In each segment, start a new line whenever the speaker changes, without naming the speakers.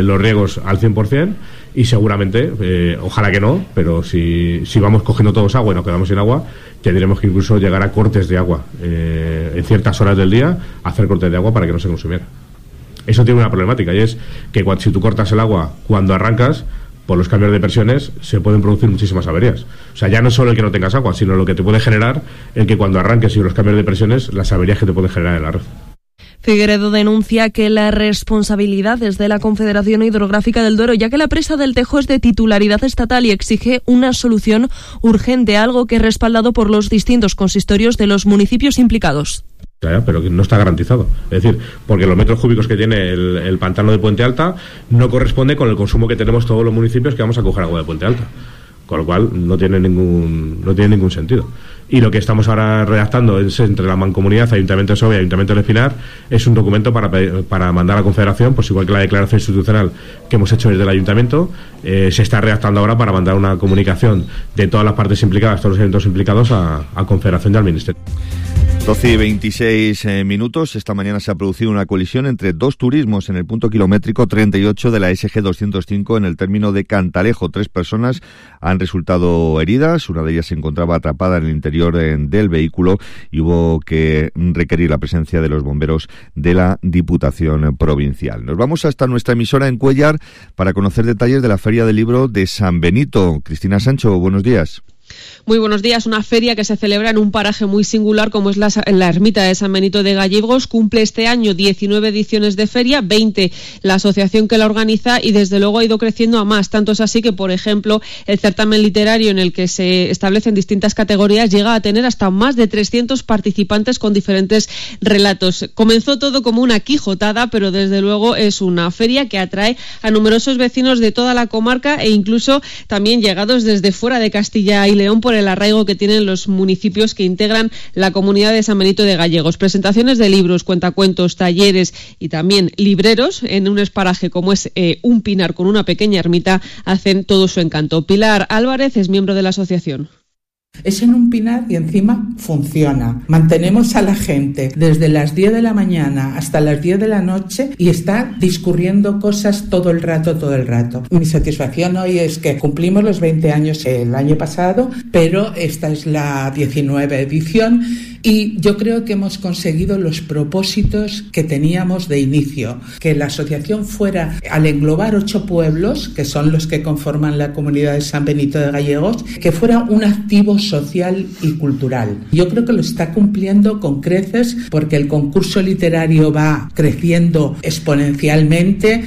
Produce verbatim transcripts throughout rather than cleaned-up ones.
los riegos al cien por ciento y seguramente, eh, ojalá que no, pero si, si vamos cogiendo todos agua y nos quedamos sin agua, tendremos que incluso llegar a cortes de agua eh, en ciertas horas del día, hacer cortes de agua para que no se consumiera. Eso tiene una problemática, y es que cuando, si tú cortas el agua cuando arrancas, por los cambios de presiones se pueden producir muchísimas averías. O sea, ya no solo el que no tengas agua, sino lo que te puede generar el que cuando arranques y los cambios de presiones, las averías que te pueden generar en la red.
Figueredo denuncia que la responsabilidad es de la Confederación Hidrográfica del Duero, ya que la presa del Tejo es de titularidad estatal y exige una solución urgente, algo que es respaldado por los distintos consistorios de los municipios implicados.
Pero que no está garantizado. Es decir, porque los metros cúbicos que tiene el, el pantano de Puente Alta no corresponde con el consumo que tenemos todos los municipios que vamos a coger agua de Puente Alta. Con lo cual no tiene ningún no tiene ningún sentido. Y lo que estamos ahora redactando es entre la Mancomunidad, Ayuntamiento de Segovia y Ayuntamiento del Espinar, es un documento para, para mandar a la Confederación, pues igual que la declaración institucional que hemos hecho desde el Ayuntamiento, eh, se está redactando ahora para mandar una comunicación de todas las partes implicadas, todos los eventos implicados a, a Confederación y al Ministerio.
doce y veintiséis eh, minutos. Esta mañana se ha producido una colisión entre dos turismos en el punto kilométrico treinta y ocho de la S G doscientos cinco en el término de Cantalejo. Tres personas han resultado heridas. Una de ellas se encontraba atrapada en el interior eh, del vehículo y hubo que requerir la presencia de los bomberos de la Diputación Provincial. Nos vamos hasta nuestra emisora en Cuéllar para conocer detalles de la Feria del Libro de San Benito. Cristina Sancho, buenos días.
Muy buenos días. Una feria que se celebra en un paraje muy singular como es la, la ermita de San Benito de Gallegos. Cumple este año diecinueve ediciones de feria, veinte la asociación que la organiza y desde luego ha ido creciendo a más. Tanto es así que, por ejemplo, el certamen literario en el que se establecen distintas categorías llega a tener hasta más de trescientos participantes con diferentes relatos. Comenzó todo como una quijotada, pero desde luego es una feria que atrae a numerosos vecinos de toda la comarca e incluso también llegados desde fuera de Castilla y León por el arraigo que tienen los municipios que integran la comunidad de San Benito de Gallegos. Presentaciones de libros, cuentacuentos, talleres y también libreros en un esparaje como es eh, un pinar con una pequeña ermita hacen todo su encanto. Pilar Álvarez es miembro de la asociación.
Es en un pinar y encima funciona. Mantenemos a la gente desde las diez de la mañana hasta las diez de la noche y está discurriendo cosas todo el rato, todo el rato. Mi satisfacción hoy es que cumplimos los veinte años el año pasado, pero esta es la diecinueve edición y yo creo que hemos conseguido los propósitos que teníamos de inicio. Que la asociación fuera, al englobar ocho pueblos, que son los que conforman la comunidad de San Benito de Gallegos, que fuera un activo social y cultural. Yo creo que lo está cumpliendo con creces porque el concurso literario va creciendo exponencialmente.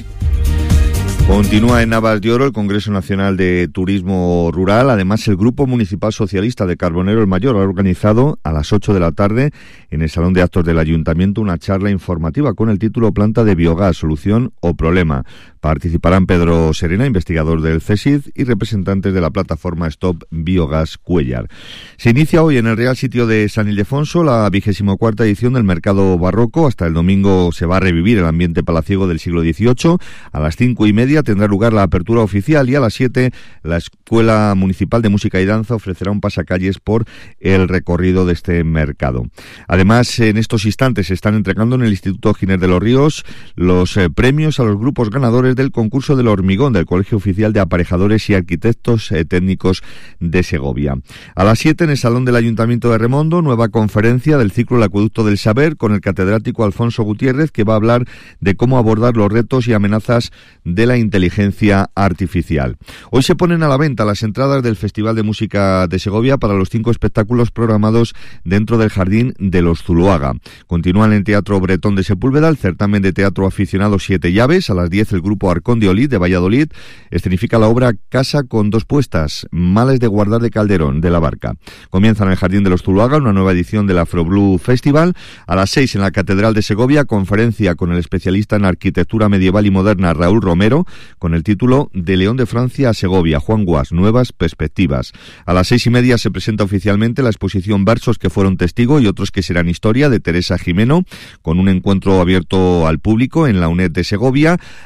Continúa en Navas de Oro el Congreso Nacional de Turismo Rural. Además, el Grupo Municipal Socialista de Carbonero el Mayor ha organizado a las ocho de la tarde en el Salón de Actos del Ayuntamiento una charla informativa con el título Planta de biogás, solución o problema. Participarán Pedro Serena, investigador del CESID, y representantes de la plataforma Stop Biogás Cuéllar. Se inicia hoy en el Real Sitio de San Ildefonso la vigésima cuarta edición del Mercado Barroco. Hasta el domingo se va a revivir el ambiente palaciego del siglo dieciocho. A las cinco y media tendrá lugar la apertura oficial y a las siete la Escuela Municipal de Música y Danza ofrecerá un pasacalles por el recorrido de este mercado. Además, en estos instantes se están entregando en el Instituto Giner de los Ríos los eh, premios a los grupos ganadores del concurso del hormigón del Colegio Oficial de Aparejadores y Arquitectos eh, Técnicos de Segovia. A las siete en el Salón del Ayuntamiento de Remondo, nueva conferencia del ciclo El Acueducto del Saber con el catedrático Alfonso Gutiérrez, que va a hablar de cómo abordar los retos y amenazas de la inteligencia artificial. Hoy se ponen a la venta las entradas del Festival de Música de Segovia para los cinco espectáculos programados dentro del Jardín de los Zuluaga. Continúan en el Teatro Bretón de Sepúlveda el certamen de teatro aficionado Siete Llaves. A las diez el grupo Arcón de Olid de Valladolid escenifica la obra Casa con dos puestas, Males de guardar de Calderón de la Barca. Comienza en el Jardín de los Zuluaga una nueva edición del Afroblue Festival. A las seis en la Catedral de Segovia, conferencia con el especialista en arquitectura medieval y moderna Raúl Romero, con el título De León de Francia a Segovia, Juan Guas, nuevas perspectivas. A las seis y media se presenta oficialmente la exposición Versos que fueron testigo y otros que serán historia de Teresa Jimeno, con un encuentro abierto al público en la UNED de Segovia. A las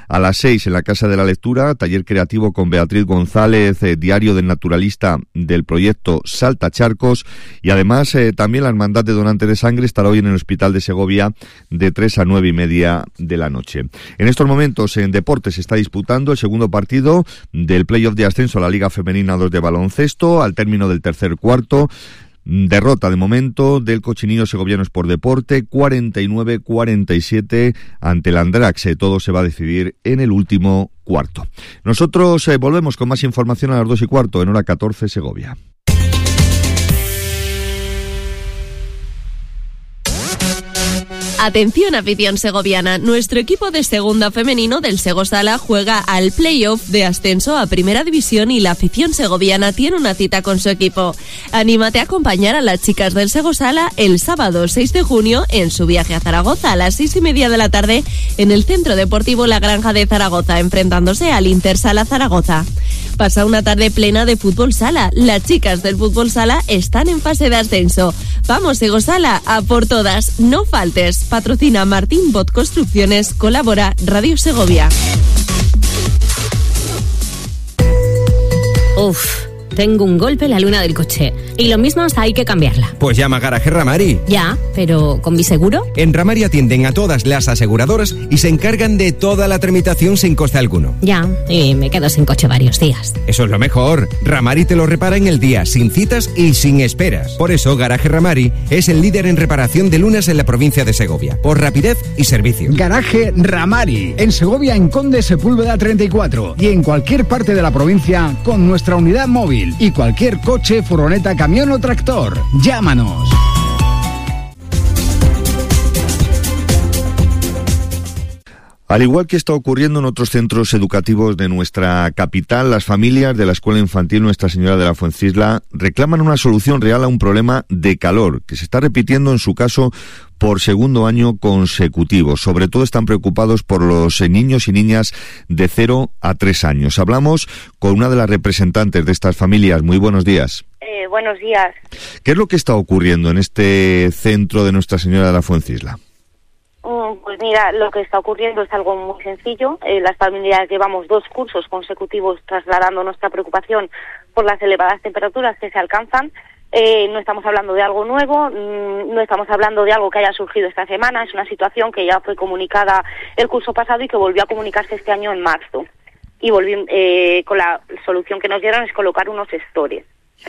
seis en la Casa de la Lectura, taller creativo con Beatriz González, eh, diario del naturalista del proyecto Salta Charcos, y además eh, también la Hermandad de Donantes de Sangre estará hoy en el Hospital de Segovia de tres a nueve y media de la noche. En estos momentos en deportes se está disputando el segundo partido del playoff de ascenso a la Liga Femenina dos de baloncesto, al término del tercer cuarto. Derrota de momento del Cochinillo Segoviano Sport Deporte, cuarenta y nueve cuarenta y siete ante el Andraxe. Todo se va a decidir en el último cuarto. Nosotros eh, volvemos con más información a las dos y cuarto en hora catorce Segovia.
Atención, afición segoviana, nuestro equipo de segunda femenino del Sego Sala juega al playoff de ascenso a Primera División y la afición segoviana tiene una cita con su equipo. Anímate a acompañar a las chicas del Sego Sala el sábado seis de junio en su viaje a Zaragoza a las seis y media de la tarde en el Centro Deportivo La Granja de Zaragoza, enfrentándose al Intersala Zaragoza. Pasa una tarde plena de fútbol sala. Las chicas del fútbol sala están en fase de ascenso. Vamos, Sego Sala, a por todas, no faltes. Patrocina Martín Bot Construcciones, colabora Radio Segovia.
Uf, tengo un golpe en la luna del coche. Y lo mismo hasta hay que cambiarla.
Pues llama a Garaje Ramari.
Ya, pero ¿con mi seguro?
En Ramari atienden a todas las aseguradoras y se encargan de toda la tramitación sin coste alguno.
Ya, y me quedo sin coche varios días.
Eso es lo mejor. Ramari te lo repara en el día, sin citas y sin esperas. Por eso Garaje Ramari es el líder en reparación de lunas en la provincia de Segovia, por rapidez y servicio.
Garaje Ramari, en Segovia, en Conde Sepúlveda treinta y cuatro, y en cualquier parte de la provincia con nuestra unidad móvil y cualquier coche, furgoneta, camión o tractor. Llámanos.
Al igual que está ocurriendo en otros centros educativos de nuestra capital, las familias de la Escuela Infantil Nuestra Señora de la Fuencisla reclaman una solución real a un problema de calor que se está repitiendo en su caso por segundo año consecutivo. Sobre todo están preocupados por los niños y niñas de cero a tres años. Hablamos con una de las representantes de estas familias. Muy buenos días.
Eh, buenos días.
¿Qué es lo que está ocurriendo en este centro de Nuestra Señora de la Fuencisla?
Pues mira, lo que está ocurriendo es algo muy sencillo. Eh, las familias llevamos dos cursos consecutivos trasladando nuestra preocupación por las elevadas temperaturas que se alcanzan. Eh, no estamos hablando de algo nuevo, mmm, no estamos hablando de algo que haya surgido esta semana. Es una situación que ya fue comunicada el curso pasado y que volvió a comunicarse este año en marzo. Y volví, eh, con la solución que nos dieron es colocar unos stores.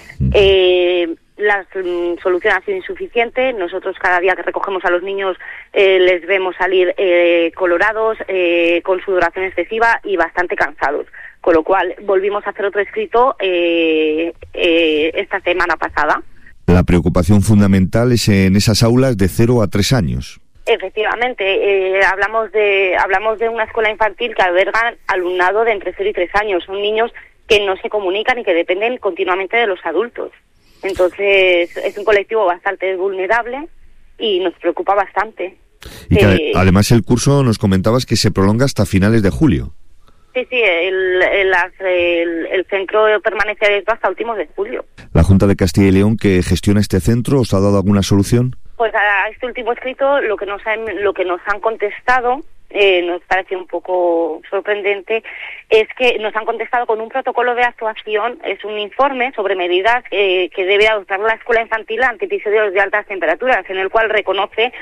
Eh, la mm, solución ha sido insuficiente. Nosotros cada día que recogemos a los niños eh, les vemos salir eh, colorados, eh, con sudoración excesiva y bastante cansados, con lo cual volvimos a hacer otro escrito eh, eh, esta semana pasada.
La preocupación fundamental es en esas aulas de cero a tres años.
Efectivamente, eh, hablamos de hablamos de una escuela infantil que alberga alumnado de entre cero y tres años. Son niños que no se comunican y que dependen continuamente de los adultos. Entonces, es un colectivo bastante vulnerable y nos preocupa bastante.
Y que
eh,
además el curso, nos comentabas, que se prolonga hasta finales de julio.
Sí, sí, el, el, el, el centro permanece abierto hasta últimos de julio.
¿La Junta de Castilla y León, que gestiona este centro, os ha dado alguna solución?
Pues a este último escrito lo que nos han, lo que nos han contestado, eh, nos parece un poco sorprendente, es que nos han contestado con un protocolo de actuación. Es un informe sobre medidas eh, que debe adoptar la escuela infantil ante episodios de altas temperaturas, en el cual reconoce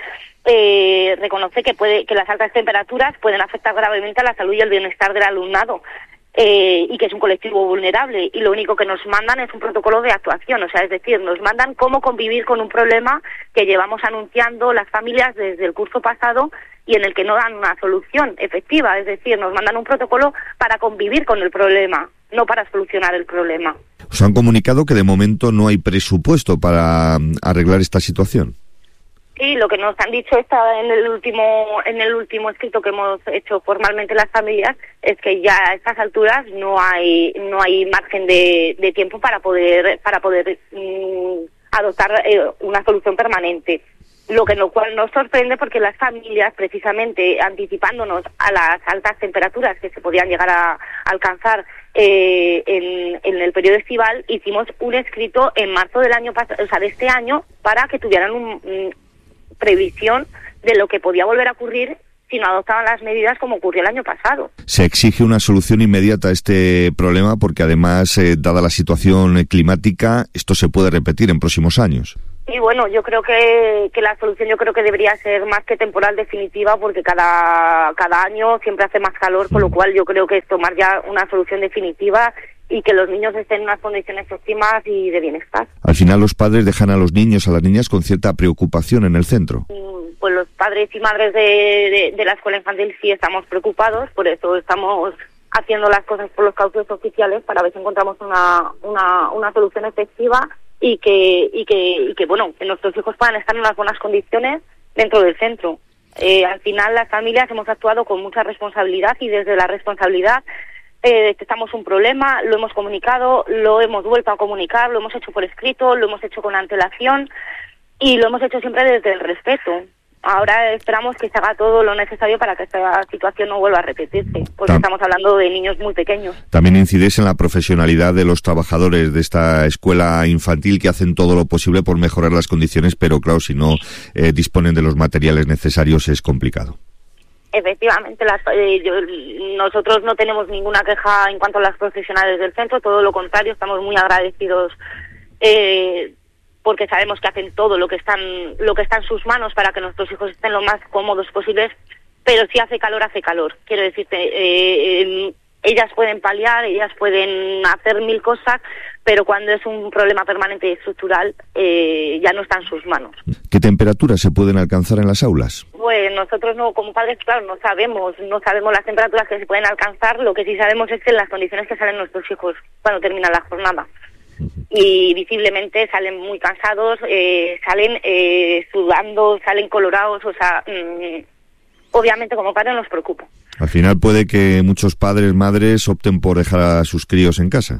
eh, reconoce que puede que las altas temperaturas pueden afectar gravemente a la salud y el bienestar del alumnado. Eh, y que es un colectivo vulnerable, y lo único que nos mandan es un protocolo de actuación, o sea, es decir, nos mandan cómo convivir con un problema que llevamos anunciando las familias desde el curso pasado y en el que no dan una solución efectiva, es decir, nos mandan un protocolo para convivir con el problema, no para solucionar el problema.
Os han comunicado que de momento no hay presupuesto para arreglar esta situación.
Sí, lo que nos han dicho está en el último en el último escrito que hemos hecho formalmente las familias es que ya a estas alturas no hay no hay margen de, de tiempo para poder para poder mmm, adoptar eh, una solución permanente. Lo que lo cual nos sorprende porque las familias, precisamente anticipándonos a las altas temperaturas que se podían llegar a alcanzar eh, en, en el periodo estival, hicimos un escrito en marzo del año pasado, o sea, de este año, para que tuvieran un, un previsión de lo que podía volver a ocurrir si no adoptaban las medidas como ocurrió el año pasado.
Se exige una solución inmediata a este problema porque además, eh, dada la situación climática, esto se puede repetir en próximos años.
Y bueno, yo creo que, que la solución yo creo que debería ser más que temporal, definitiva, porque cada, cada año siempre hace más calor, con lo cual yo creo que es tomar ya una solución definitiva y que los niños estén en unas condiciones óptimas y de bienestar.
Al final los padres dejan a los niños, a las niñas con cierta preocupación en el centro.
Pues los padres y madres de, de, de la escuela infantil sí estamos preocupados, por eso estamos haciendo las cosas por los cauces oficiales para ver si encontramos una, una, una solución efectiva y que, y que, y que bueno, que nuestros hijos puedan estar en unas buenas condiciones dentro del centro. Eh, al final las familias hemos actuado con mucha responsabilidad y desde la responsabilidad eh, detectamos un problema, lo hemos comunicado, lo hemos vuelto a comunicar, lo hemos hecho por escrito, lo hemos hecho con antelación y lo hemos hecho siempre desde el respeto. Ahora esperamos que se haga todo lo necesario para que esta situación no vuelva a repetirse, porque Tam- estamos hablando de niños muy pequeños.
También incides en la profesionalidad de los trabajadores de esta escuela infantil que hacen todo lo posible por mejorar las condiciones, pero claro, si no eh, disponen de los materiales necesarios es complicado.
Efectivamente, las, eh, yo, nosotros no tenemos ninguna queja en cuanto a las profesionales del centro, todo lo contrario, estamos muy agradecidos eh, porque sabemos que hacen todo lo que están lo que está en sus manos para que nuestros hijos estén lo más cómodos posibles, pero si hace calor, hace calor. Quiero decirte, eh, eh, ellas pueden paliar, ellas pueden hacer mil cosas, pero cuando es un problema permanente y estructural, eh, ya no está en sus manos.
¿Qué temperaturas se pueden alcanzar en las aulas?
Pues nosotros no, como padres, claro, no sabemos, no sabemos las temperaturas que se pueden alcanzar, lo que sí sabemos es que en las condiciones que salen nuestros hijos cuando termina la jornada. Y visiblemente salen muy cansados, eh, salen eh, sudando, salen colorados, o sea, mmm, obviamente como padre nos preocupa.
Al final puede que muchos padres, madres opten por dejar a sus críos en casa.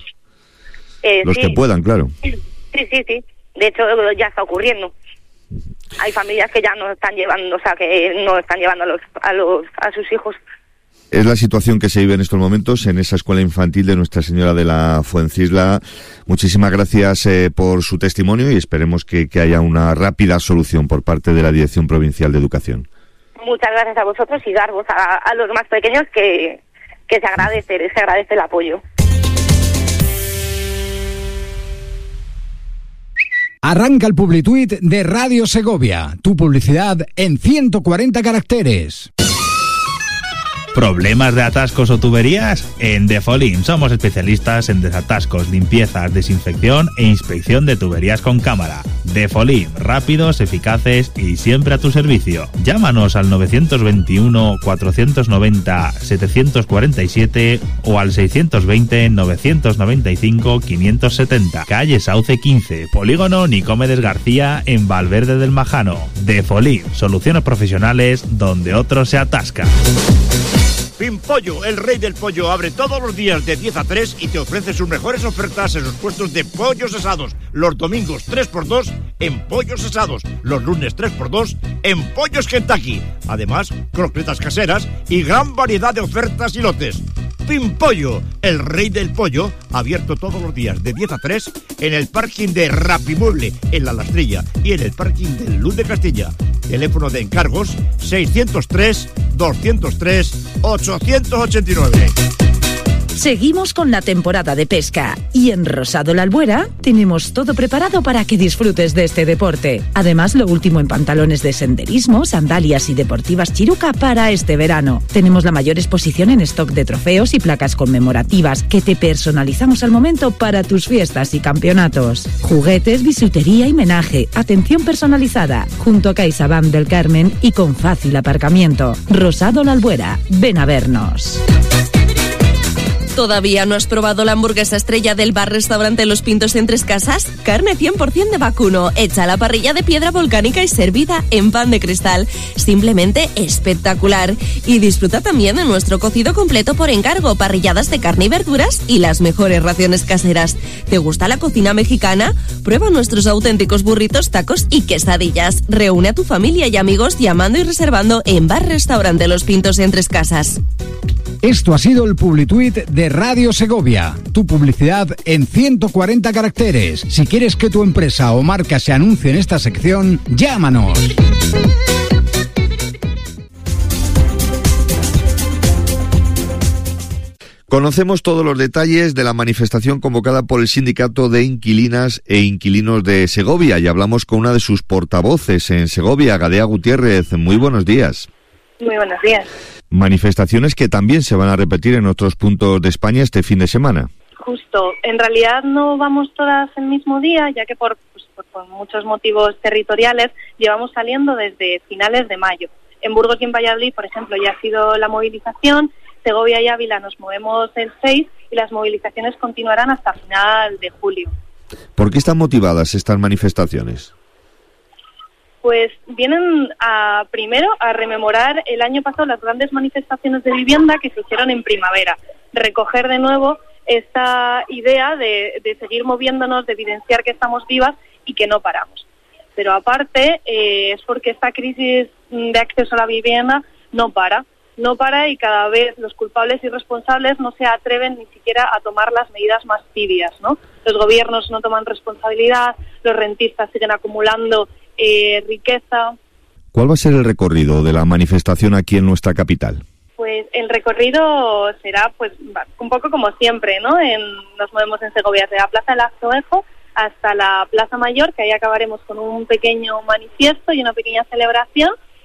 Eh, Los sí. que puedan, claro.
Sí, sí, sí. De hecho, ya está ocurriendo. Hay familias que ya no están llevando, o sea, que no están llevando a los a los a sus hijos.
Es la situación que se vive en estos momentos en esa escuela infantil de Nuestra Señora de la Fuencisla. Muchísimas gracias eh, por su testimonio y esperemos que, que haya una rápida solución por parte de la Dirección Provincial de Educación.
Muchas gracias a vosotros y dar voz a, a los más pequeños que, que se agradece, se agradece el apoyo.
Arranca el Publituit de Radio Segovia, tu publicidad en ciento cuarenta caracteres.
¿Problemas de atascos o tuberías? En Defolim somos especialistas en desatascos, limpiezas, desinfección e inspección de tuberías con cámara. Defolim, rápidos, eficaces y siempre a tu servicio. Llámanos al nueve dos uno, cuatro nueve cero, siete cuatro siete o al seis dos cero, nueve nueve cinco, cinco siete cero. Calle Sauce quince, Polígono Nicomedes García en Valverde del Majano. Defolim, soluciones profesionales donde otros se atascan.
Pimpollo, el rey del pollo, abre todos los días de diez a tres y te ofrece sus mejores ofertas en sus puestos de pollos asados. Los domingos tres por dos en pollos asados. Los lunes tres por dos en pollos Kentucky. Además, croquetas caseras y gran variedad de ofertas y lotes. Pimpollo, el rey del pollo, abierto todos los días de diez a tres en el parking de Rapimueble, en La Lastrilla y en el parking del Luz de Castilla. Teléfono de encargos seiscientos tres, doscientos tres, ochocientos ochenta y nueve.
Seguimos con la temporada de pesca y en Rosado La Albuera tenemos todo preparado para que disfrutes de este deporte. Además, lo último en pantalones de senderismo, sandalias y deportivas Chiruca para este verano. Tenemos la mayor exposición en stock de trofeos y placas conmemorativas que te personalizamos al momento para tus fiestas y campeonatos. Juguetes, bisutería y menaje, atención personalizada, junto a CaixaBank del Carmen y con fácil aparcamiento. Rosado La Albuera, ven a vernos.
¿Todavía no has probado la hamburguesa estrella del bar-restaurante Los Pintos en Tres Casas? Carne cien por ciento de vacuno, hecha a la parrilla de piedra volcánica y servida en pan de cristal. Simplemente espectacular. Y disfruta también de nuestro cocido completo por encargo, parrilladas de carne y verduras y las mejores raciones caseras. ¿Te gusta la cocina mexicana? Prueba nuestros auténticos burritos, tacos y quesadillas. Reúne a tu familia y amigos llamando y reservando en bar-restaurante Los Pintos en Tres Casas.
Esto ha sido el Publituit de Radio Segovia, tu publicidad en ciento cuarenta caracteres. Si quieres que tu empresa o marca se anuncie en esta sección, llámanos.
Conocemos todos los detalles de la manifestación convocada por el Sindicato de Inquilinas e Inquilinos de Segovia y hablamos con una de sus portavoces en Segovia, Gadea Gutiérrez. Muy buenos días.
Muy buenos días.
Manifestaciones que también se van a repetir en otros puntos de España este fin de semana.
Justo. En realidad no vamos todas el mismo día, ya que por, pues, por, por muchos motivos territoriales llevamos saliendo desde finales de mayo. En Burgos y en Valladolid, por ejemplo, ya ha sido la movilización. Segovia y Ávila nos movemos el seis y las movilizaciones continuarán hasta final de julio.
¿Por qué están motivadas estas manifestaciones?
Pues vienen a, primero a rememorar el año pasado las grandes manifestaciones de vivienda que se hicieron en primavera, recoger de nuevo esta idea de, de seguir moviéndonos, de evidenciar que estamos vivas y que no paramos. Pero aparte eh, es porque esta crisis de acceso a la vivienda no para. No para y cada vez los culpables y responsables no se atreven ni siquiera a tomar las medidas más tibias, ¿no? Los gobiernos no toman responsabilidad, los rentistas siguen acumulando eh, riqueza.
¿Cuál va a ser el recorrido de la manifestación aquí en nuestra capital?
Pues el recorrido será pues un poco como siempre, ¿no? En, nos movemos en Segovia, desde la Plaza del Azoejo hasta la Plaza Mayor, que ahí acabaremos con un pequeño manifiesto y una pequeña celebración.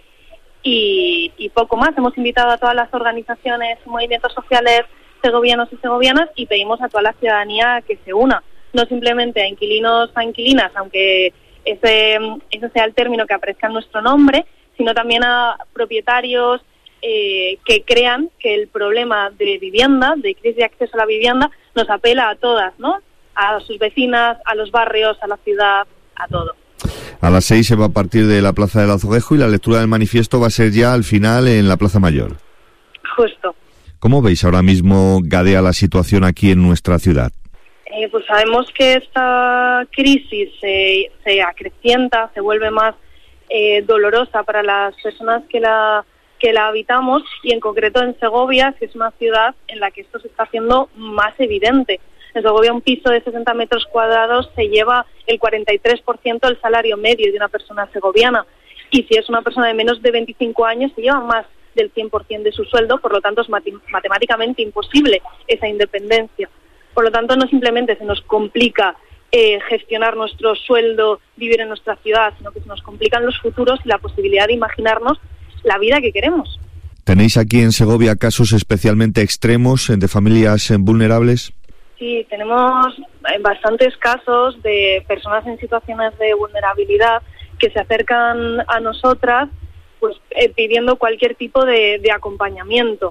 Y, y poco más. Hemos invitado a todas las organizaciones y movimientos sociales segovianos y segovianas y pedimos a toda la ciudadanía que se una, no simplemente a inquilinos, a inquilinas, aunque ese, ese sea el término que aparezca en nuestro nombre, sino también a propietarios eh, que crean que el problema de vivienda, de crisis de acceso a la vivienda, nos apela a todas, ¿no? A sus vecinas, a los barrios, a la ciudad, a todo.
A las seis se va a partir de la Plaza del Azoguejo y la lectura del manifiesto va a ser ya al final en la Plaza Mayor.
Justo.
¿Cómo veis ahora mismo, Gadea, la situación aquí en nuestra ciudad?
Eh, pues sabemos que esta crisis se, se acrecienta, se vuelve más eh, dolorosa para las personas que la, que la habitamos y en concreto en Segovia, que es una ciudad en la que esto se está haciendo más evidente. En Segovia un piso de sesenta metros cuadrados se lleva el cuarenta y tres por ciento del salario medio de una persona segoviana. Y si es una persona de menos de veinticinco años, se lleva más del cien por ciento de su sueldo, por lo tanto es mate- matemáticamente imposible esa independencia. Por lo tanto, no simplemente se nos complica eh, gestionar nuestro sueldo, vivir en nuestra ciudad, sino que se nos complican los futuros y la posibilidad de imaginarnos la vida que queremos.
¿Tenéis aquí en Segovia casos especialmente extremos de familias vulnerables?
Sí, tenemos bastantes casos de personas en situaciones de vulnerabilidad que se acercan a nosotras pues eh, pidiendo cualquier tipo de, de acompañamiento.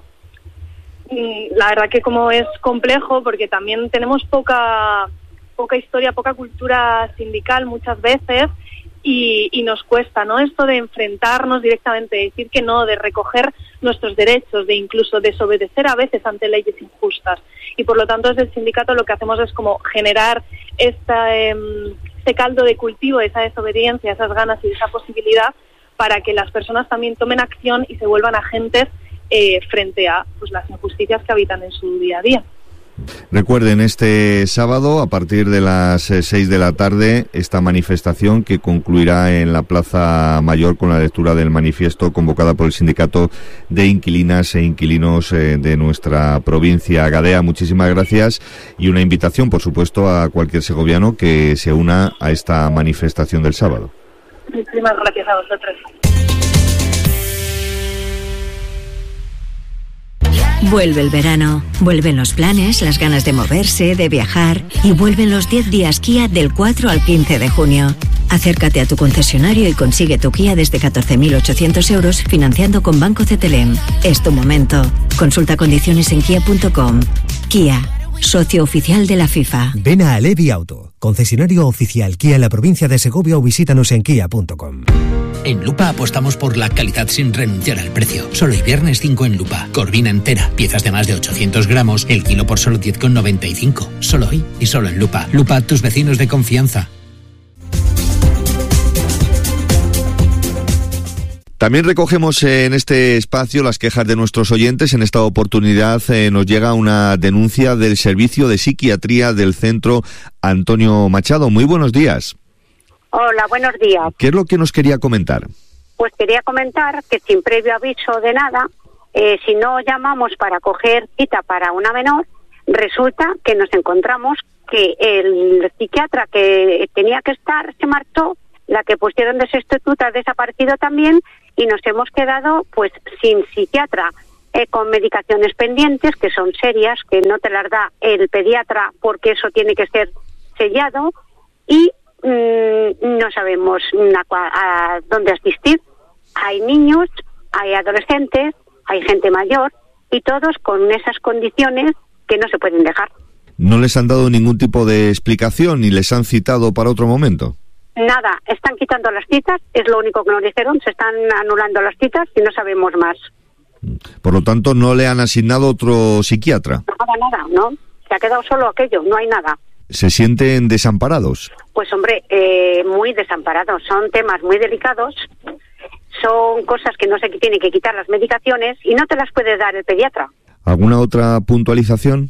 La verdad que como es complejo porque también tenemos poca poca historia, poca cultura sindical muchas veces y, y nos cuesta, ¿no? Esto de enfrentarnos directamente, de decir que no, de recoger nuestros derechos, de incluso desobedecer a veces ante leyes injustas. Y por lo tanto desde el sindicato lo que hacemos es como generar esta, eh, este caldo de cultivo, esa desobediencia, esas ganas y esa posibilidad para que las personas también tomen acción y se vuelvan agentes eh, frente a pues, las injusticias que habitan en su día a día.
Recuerden, este sábado, a partir de las seis de la tarde, esta manifestación que concluirá en la Plaza Mayor con la lectura del manifiesto convocada por el Sindicato de Inquilinas e Inquilinos eh, de nuestra provincia. Gadea, muchísimas gracias y una invitación, por supuesto, a cualquier segoviano que se una a esta manifestación del sábado.
Muchísimas gracias a vosotros.
Vuelve el verano, vuelven los planes, las ganas de moverse, de viajar y vuelven los diez días Kia del cuatro al quince de junio. Acércate a tu concesionario y consigue tu Kia desde catorce mil ochocientos euros financiando con Banco C T L E M. Es tu momento. Consulta condiciones en kia punto com. Kia, socio oficial de la FIFA.
Ven a Alevi Auto, concesionario oficial Kia en la provincia de Segovia o visítanos en kia punto com.
En Lupa apostamos por la calidad sin renunciar al precio. Solo hoy viernes cinco en Lupa. Corvina entera, piezas de más de ochocientos gramos, el kilo por solo diez con noventa y cinco. Solo hoy y solo en Lupa. Lupa, tus vecinos de confianza.
También recogemos en este espacio las quejas de nuestros oyentes. En esta oportunidad eh, nos llega una denuncia del Servicio de Psiquiatría del Centro Antonio Machado. Muy buenos días.
Hola, buenos días.
¿Qué es lo que nos quería comentar?
Pues quería comentar que sin previo aviso de nada Eh, si no llamamos para coger cita para una menor, resulta que nos encontramos que el psiquiatra que tenía que estar se marchó, la que pusieron de sustituta ha desaparecido también y nos hemos quedado pues sin psiquiatra, eh, con medicaciones pendientes que son serias, que no te las da el pediatra porque eso tiene que ser sellado y mmm, no sabemos a, a dónde asistir. Hay niños, hay adolescentes, hay gente mayor y todos con esas condiciones que no se pueden dejar.
¿No les han dado ningún tipo de explicación ni les han citado para otro momento?
Nada, están quitando las citas, es lo único que nos dijeron, se están anulando las citas y no sabemos más.
Por lo tanto, ¿no le han asignado otro psiquiatra?
Nada, nada, ¿no? Se ha quedado solo aquello, no hay nada.
¿Se sienten desamparados?
Pues hombre, eh, muy desamparados, son temas muy delicados, son cosas que no se tienen que quitar las medicaciones y no te las puede dar el pediatra.
¿Alguna otra puntualización?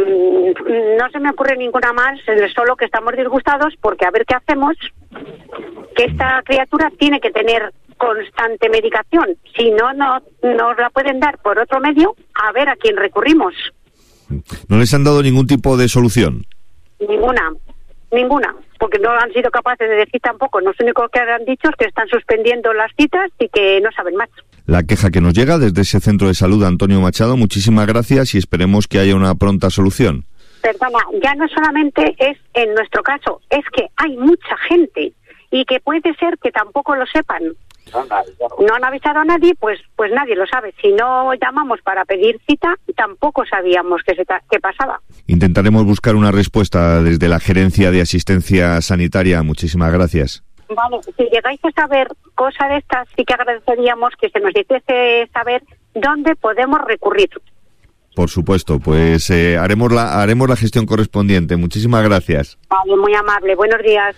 No se me ocurre ninguna más, solo que estamos disgustados porque a ver qué hacemos, que esta criatura tiene que tener constante medicación, si no, no nos la pueden dar por otro medio, a ver a quién recurrimos.
¿No les han dado ningún tipo de solución?
Ninguna, ninguna, porque no han sido capaces de decir tampoco, lo único que han dicho es que están suspendiendo las citas y que no saben más.
La queja que nos llega desde ese centro de salud, Antonio Machado, muchísimas gracias y esperemos que haya una pronta solución.
Perdona, ya no solamente es en nuestro caso, es que hay mucha gente y que puede ser que tampoco lo sepan. No han avisado a nadie, pues pues nadie lo sabe. Si no llamamos para pedir cita, tampoco sabíamos qué, se ta- qué pasaba.
Intentaremos buscar una respuesta desde la Gerencia de Asistencia Sanitaria. Muchísimas gracias.
Vale, si llegáis a saber cosas de estas, sí que agradeceríamos que se nos hiciese saber dónde podemos recurrir.
Por supuesto, pues eh, haremos la haremos la gestión correspondiente. Muchísimas gracias.
Vale, muy amable. Buenos días.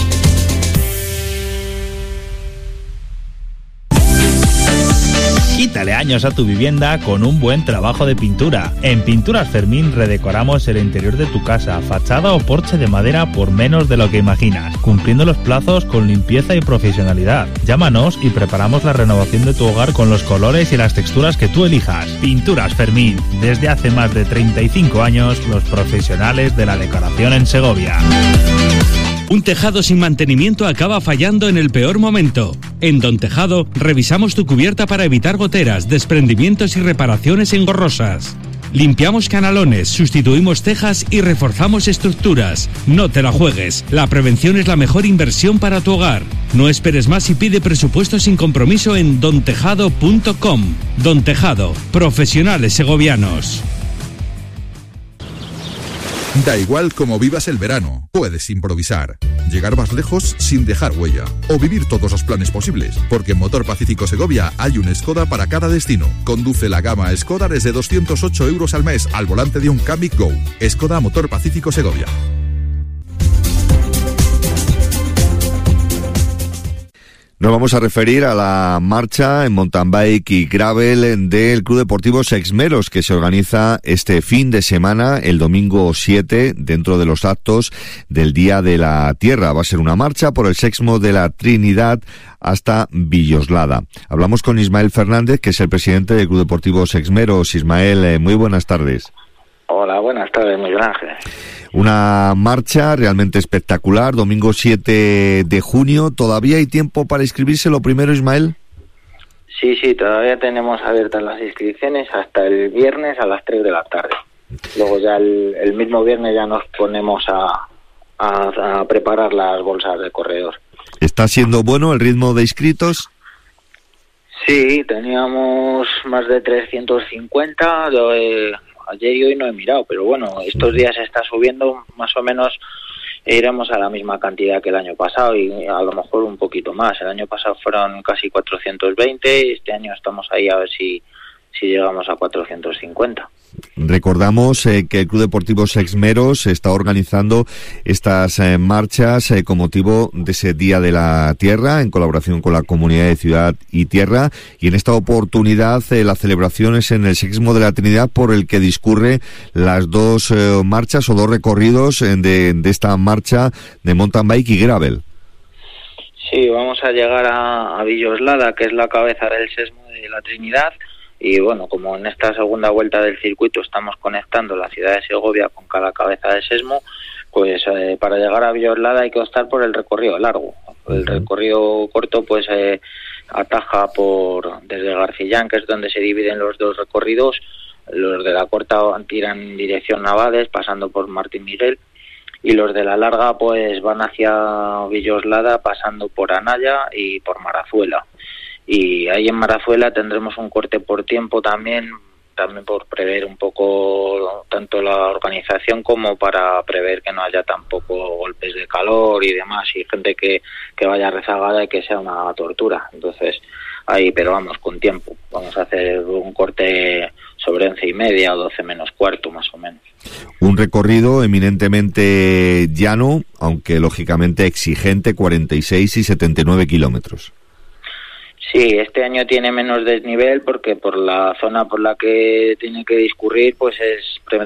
Quítale años a tu vivienda con un buen trabajo de pintura. En Pinturas Fermín redecoramos el interior de tu casa, fachada o porche de madera por menos de lo que imaginas, cumpliendo los plazos con limpieza y profesionalidad. Llámanos y preparamos la renovación de tu hogar con los colores y las texturas que tú elijas. Pinturas Fermín, desde hace más de treinta y cinco años, los profesionales de la decoración en Segovia.
Un tejado sin mantenimiento acaba fallando en el peor momento. En Don Tejado revisamos tu cubierta para evitar goteras, desprendimientos y reparaciones engorrosas. Limpiamos canalones, sustituimos tejas y reforzamos estructuras. No te la juegues, la prevención es la mejor inversión para tu hogar. No esperes más y pide presupuesto sin compromiso en don tejado punto com. Don Tejado, profesionales segovianos.
Da igual cómo vivas el verano, puedes improvisar, llegar más lejos sin dejar huella o vivir todos los planes posibles, porque en Motor Pacífico Segovia hay un Skoda para cada destino. Conduce la gama Skoda desde doscientos ocho euros al mes al volante de un Kamiq Go. Skoda Motor Pacífico Segovia.
Nos vamos a referir a la marcha en mountain bike y gravel del Club Deportivo Sexmeros, que se organiza este fin de semana, el domingo siete, dentro de los actos del Día de la Tierra. Va a ser una marcha por el Sexmo de la Trinidad hasta Villoslada. Hablamos con Ismael Fernández, que es el presidente del Club Deportivo Sexmeros. Ismael, eh, muy buenas tardes.
Hola, buenas tardes, Miguel Ángel.
Una marcha realmente espectacular, domingo siete de junio. ¿Todavía hay tiempo para inscribirse? Lo primero, Ismael.
Sí, sí, todavía tenemos abiertas las inscripciones hasta el viernes a las tres de la tarde. Luego ya el, el mismo viernes ya nos ponemos a, a, a preparar las bolsas de corredor.
¿Está siendo bueno el ritmo de inscritos?
Sí, teníamos más de trescientos cincuenta. Yo, eh, ayer y hoy no he mirado, pero bueno, estos días está subiendo, más o menos iremos a la misma cantidad que el año pasado y a lo mejor un poquito más. El año pasado fueron casi cuatrocientos veinte, este año estamos ahí a ver si, si llegamos a cuatrocientos cincuenta.
Recordamos eh, que el Club Deportivo Sexmeros está organizando estas eh, marchas eh, con motivo de ese Día de la Tierra, en colaboración con la Comunidad de Ciudad y Tierra, y en esta oportunidad eh, la celebración es en el Sexmo de la Trinidad, por el que discurre las dos eh, marchas o dos recorridos eh, de, de esta marcha de mountain bike y gravel.
Sí, vamos a llegar a, a Villoslada, que es la cabeza del Sexmo de la Trinidad. Y bueno, como en esta segunda vuelta del circuito estamos conectando la ciudad de Segovia con cada cabeza de sesmo, pues eh, para llegar a Villoslada hay que optar por el recorrido largo. El recorrido corto pues eh, ataja por desde Garcillán, que es donde se dividen los dos recorridos. Los de la corta tiran en dirección Navades, pasando por Martín Miguel, y los de la larga pues van hacia Villoslada, pasando por Anaya y por Marazuela. Y ahí en Marazuela tendremos un corte por tiempo también, también por prever un poco tanto la organización como para prever que no haya tampoco golpes de calor y demás, y gente que, que vaya rezagada y que sea una tortura. Entonces, ahí, pero vamos, con tiempo. Vamos a hacer un corte sobre once y media o doce menos cuarto, más o menos.
Un recorrido eminentemente llano, aunque lógicamente exigente, cuarenta y seis y setenta y nueve kilómetros.
Sí, este año tiene menos desnivel porque por la zona por la que tiene que discurrir pues es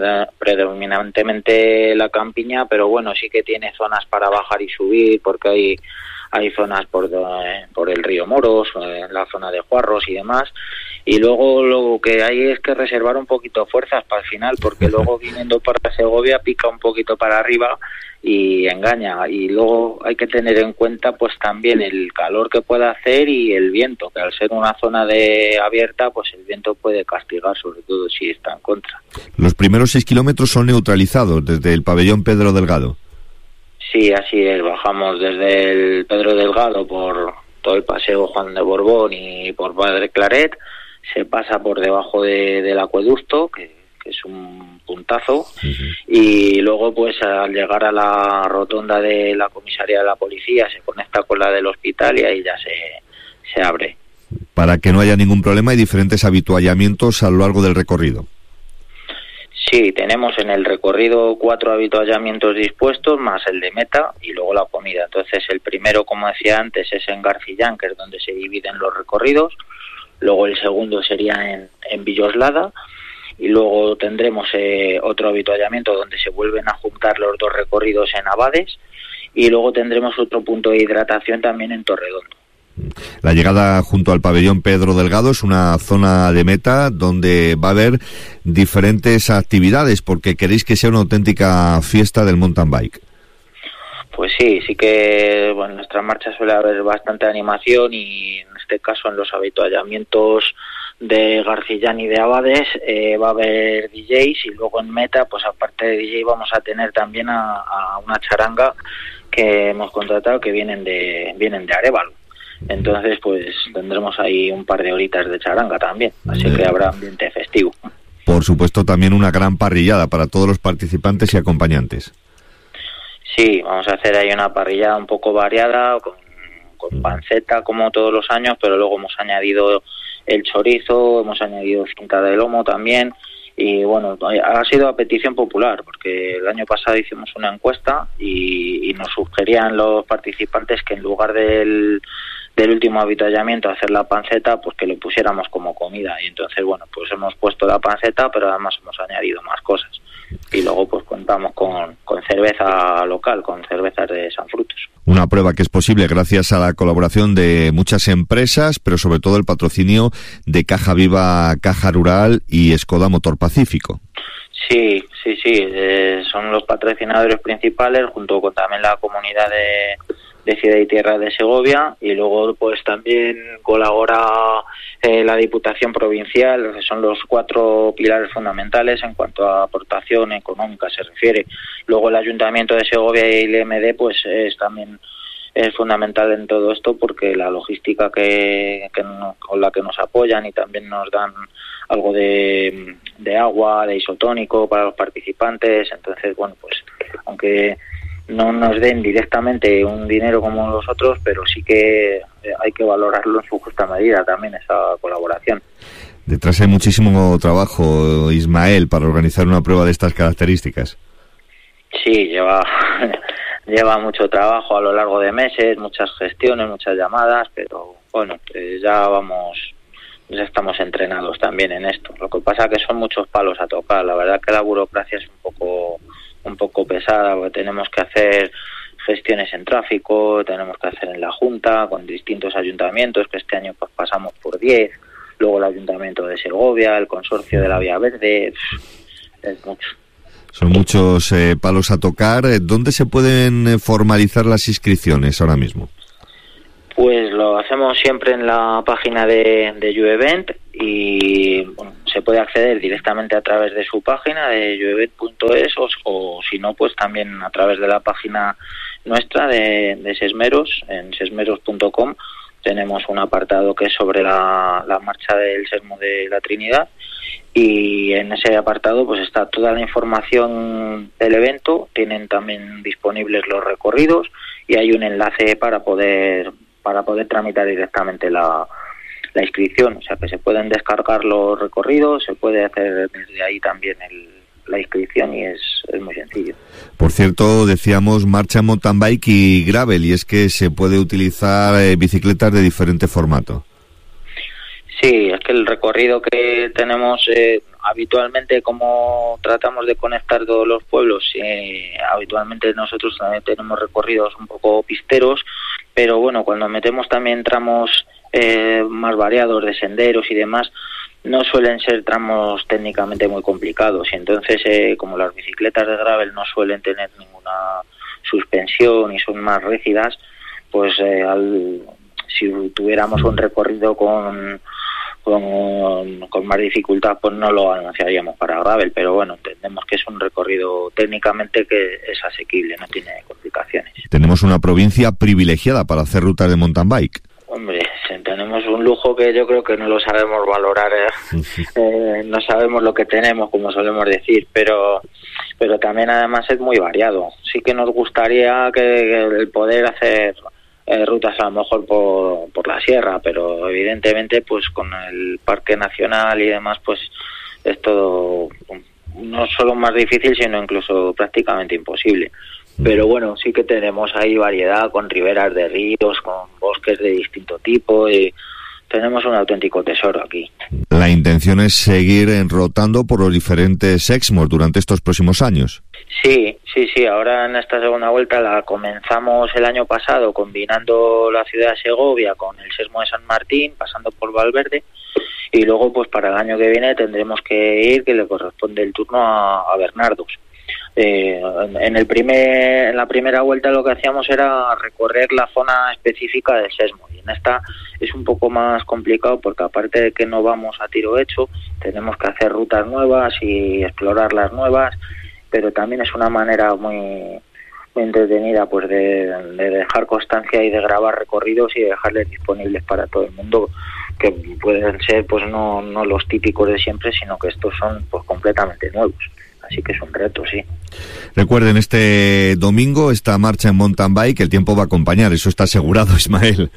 predominantemente la campiña, pero bueno, sí que tiene zonas para bajar y subir porque hay hay zonas por por el río Moros, en la zona de Juarros y demás, y luego lo que hay es que reservar un poquito fuerzas para el final, porque luego viniendo para Segovia pica un poquito para arriba y engaña, y luego hay que tener en cuenta pues también el calor que puede hacer y el viento, que al ser una zona de abierta pues el viento puede castigar, sobre todo si está en contra.
Los primeros seis kilómetros son neutralizados desde el pabellón Pedro Delgado.
Sí, así es, bajamos desde el Pedro Delgado por todo el paseo Juan de Borbón y por Padre Claret, se pasa por debajo de, del acueducto, que, que es un puntazo, uh-huh. Y luego pues al llegar a la rotonda de la comisaría de la policía se conecta con la del hospital y ahí ya se, se abre.
Para que no haya ningún problema hay diferentes habituallamientos a lo largo del recorrido.
Sí, tenemos en el recorrido cuatro habituallamientos dispuestos, más el de meta y luego la comida. Entonces el primero, como decía antes, es en Garcillán, que es donde se dividen los recorridos. Luego el segundo sería en, en Villoslada. Y luego tendremos eh, otro habituallamiento donde se vuelven a juntar los dos recorridos en Abades. Y luego tendremos otro punto de hidratación también en Torredondo.
La llegada junto al pabellón Pedro Delgado es una zona de meta donde va a haber diferentes actividades, porque queréis que sea una auténtica fiesta del mountain bike.
Pues sí, sí que bueno, en nuestra marcha suele haber bastante animación y en este caso en los habituallamientos de Garcillán y de Abades eh, va a haber D Js, y luego en meta, pues aparte de D J vamos a tener también a, a una charanga que hemos contratado que vienen de vienen de Arévalo. Entonces, pues tendremos ahí un par de horitas de charanga también, así que habrá ambiente festivo.
Por supuesto, también una gran parrillada para todos los participantes y acompañantes.
Sí, vamos a hacer ahí una parrillada un poco variada, con, con panceta como todos los años, pero luego hemos añadido el chorizo, hemos añadido cinta de lomo también, y bueno, ha sido a petición popular, porque el año pasado hicimos una encuesta y, y nos sugerían los participantes que en lugar del del último avituallamiento hacer la panceta, pues que lo pusiéramos como comida, y entonces bueno, pues hemos puesto la panceta, pero además hemos añadido más cosas, y luego pues contamos con, con cerveza local, con cervezas de San Frutos.
Una prueba que es posible gracias a la colaboración de muchas empresas, pero sobre todo el patrocinio de Caja Viva, Caja Rural y Skoda Motor Pacífico.
Sí, sí, sí, eh, son los patrocinadores principales, junto con también la comunidad de de Ciudad y Tierra de Segovia, y luego pues también colabora eh, la Diputación Provincial, que son los cuatro pilares fundamentales en cuanto a aportación económica se refiere. Luego el Ayuntamiento de Segovia y el I M D pues es también es fundamental en todo esto, porque la logística que, que no, con la que nos apoyan, y también nos dan algo de, de agua, de isotónico para los participantes. Entonces bueno, pues aunque no nos den directamente un dinero como los otros, pero sí que hay que valorarlo en su justa medida también, esa colaboración.
Detrás hay muchísimo trabajo, Ismael, para organizar una prueba de estas características.
Sí, lleva lleva mucho trabajo a lo largo de meses, muchas gestiones, muchas llamadas, pero bueno, pues ya vamos, ya estamos entrenados también en esto. Lo que pasa es que son muchos palos a tocar. La verdad que la burocracia es un poco un poco pesada, porque tenemos que hacer gestiones en tráfico, tenemos que hacer en la Junta, con distintos ayuntamientos, que este año pues pasamos por diez, luego el Ayuntamiento de Segovia, el Consorcio de la Vía Verde, es mucho.
Son muchos eh, palos a tocar. ¿Dónde se pueden formalizar las inscripciones ahora mismo?
Pues lo hacemos siempre en la página de, de YouEvent y bueno, se puede acceder directamente a través de su página de youevent punto es o, o si no, pues también a través de la página nuestra de, de Sesmeros, en sesmeros punto com. Tenemos un apartado que es sobre la, la marcha del Sesmo de la Trinidad y en ese apartado pues está toda la información del evento, tienen también disponibles los recorridos y hay un enlace para poder para poder tramitar directamente la, la inscripción, o sea que se pueden descargar los recorridos, se puede hacer desde ahí también el, la inscripción y es, es muy sencillo.
Por cierto, decíamos marcha mountain bike y gravel, y es que se puede utilizar eh, bicicletas de diferente formato.
Sí, es que el recorrido que tenemos eh, habitualmente, como tratamos de conectar todos los pueblos, eh, habitualmente nosotros también tenemos recorridos un poco pisteros, pero bueno, cuando metemos también tramos eh, más variados de senderos y demás, no suelen ser tramos técnicamente muy complicados y entonces eh, como las bicicletas de gravel no suelen tener ninguna suspensión y son más rígidas, pues eh, al, si tuviéramos un recorrido con Con, con más dificultad, pues no lo anunciaríamos para gravel, pero bueno, entendemos que es un recorrido técnicamente que es asequible, no tiene complicaciones.
Tenemos una provincia privilegiada para hacer rutas de mountain bike.
Hombre, tenemos un lujo que yo creo que no lo sabemos valorar, eh. eh, no sabemos lo que tenemos, como solemos decir, pero pero también además es muy variado. Sí que nos gustaría que, que el poder hacer Eh, rutas a lo mejor por, por la sierra, pero evidentemente pues con el Parque Nacional y demás pues es todo no solo más difícil sino incluso prácticamente imposible. Pero bueno, sí que tenemos ahí variedad con riberas de ríos, con bosques de distinto tipo y tenemos un auténtico tesoro aquí.
La intención es seguir rotando por los diferentes Exmos durante estos próximos años.
Sí, sí, sí. Ahora en esta segunda vuelta la comenzamos el año pasado combinando la ciudad de Segovia con el Sesmo de San Martín, pasando por Valverde, y luego pues para el año que viene tendremos que ir, que le corresponde el turno a, a Bernardos. Eh, en el primer, en la primera vuelta lo que hacíamos era recorrer la zona específica del Sesmo y en esta es un poco más complicado porque aparte de que no vamos a tiro hecho, tenemos que hacer rutas nuevas y explorar las nuevas, pero también es una manera muy, muy entretenida pues de, de dejar constancia y de grabar recorridos y de dejarles disponibles para todo el mundo, que pueden ser pues no, no los típicos de siempre, sino que estos son pues completamente nuevos. Así que es un reto, sí.
Recuerden, este domingo esta marcha en mountain bike, el tiempo va a acompañar, eso está asegurado, Ismael.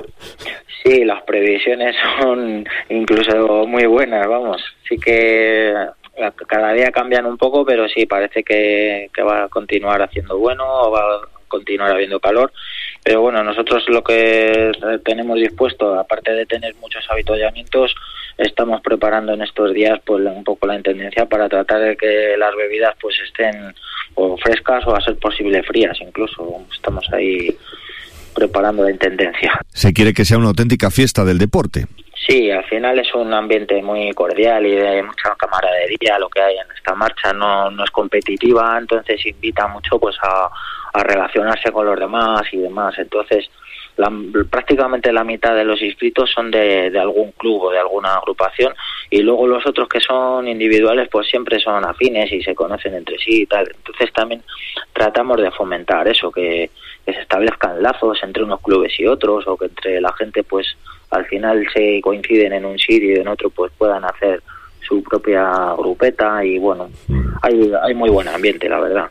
Sí, las previsiones son incluso muy buenas, vamos. Sí que cada día cambian un poco, pero sí, parece que, que va a continuar haciendo bueno o va a continuar habiendo calor. Pero bueno, nosotros lo que tenemos dispuesto, aparte de tener muchos avituallamientos, estamos preparando en estos días pues un poco la intendencia para tratar de que las bebidas pues estén o frescas o a ser posible frías incluso. Estamos ahí preparando la intendencia.
Se quiere que sea una auténtica fiesta del deporte.
Sí, al final es un ambiente muy cordial y de mucha camaradería lo que hay en esta marcha. No, no es competitiva, entonces invita mucho pues a, a relacionarse con los demás y demás. Entonces la, prácticamente la mitad de los inscritos son de, de algún club o de alguna agrupación y luego los otros que son individuales pues siempre son afines y se conocen entre sí y tal. Entonces también tratamos de fomentar eso, que, que se establezcan lazos entre unos clubes y otros o que entre la gente pues al final se coinciden en un sitio y en otro pues puedan hacer su propia grupeta y bueno, hay, hay muy buen ambiente, la verdad.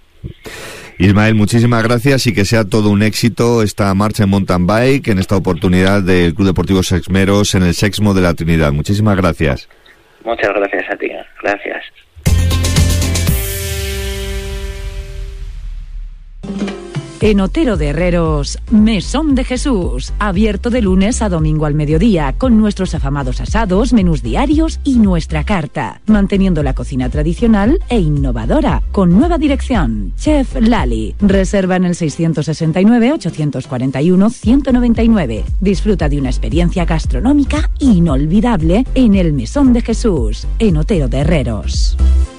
Ismael, muchísimas gracias y que sea todo un éxito esta marcha en mountain bike en esta oportunidad del Club Deportivo Sexmeros en el Sexmo de la Trinidad. Muchísimas gracias.
Muchas gracias a ti, gracias.
En Otero de Herreros, Mesón de Jesús, abierto de lunes a domingo al mediodía, con nuestros afamados asados, menús diarios y nuestra carta, manteniendo la cocina tradicional e innovadora, con nueva dirección. Chef Lali, reserva en el seiscientos sesenta y nueve, ochocientos cuarenta y uno, ciento noventa y nueve. Disfruta de una experiencia gastronómica inolvidable en el Mesón de Jesús, en Otero de Herreros.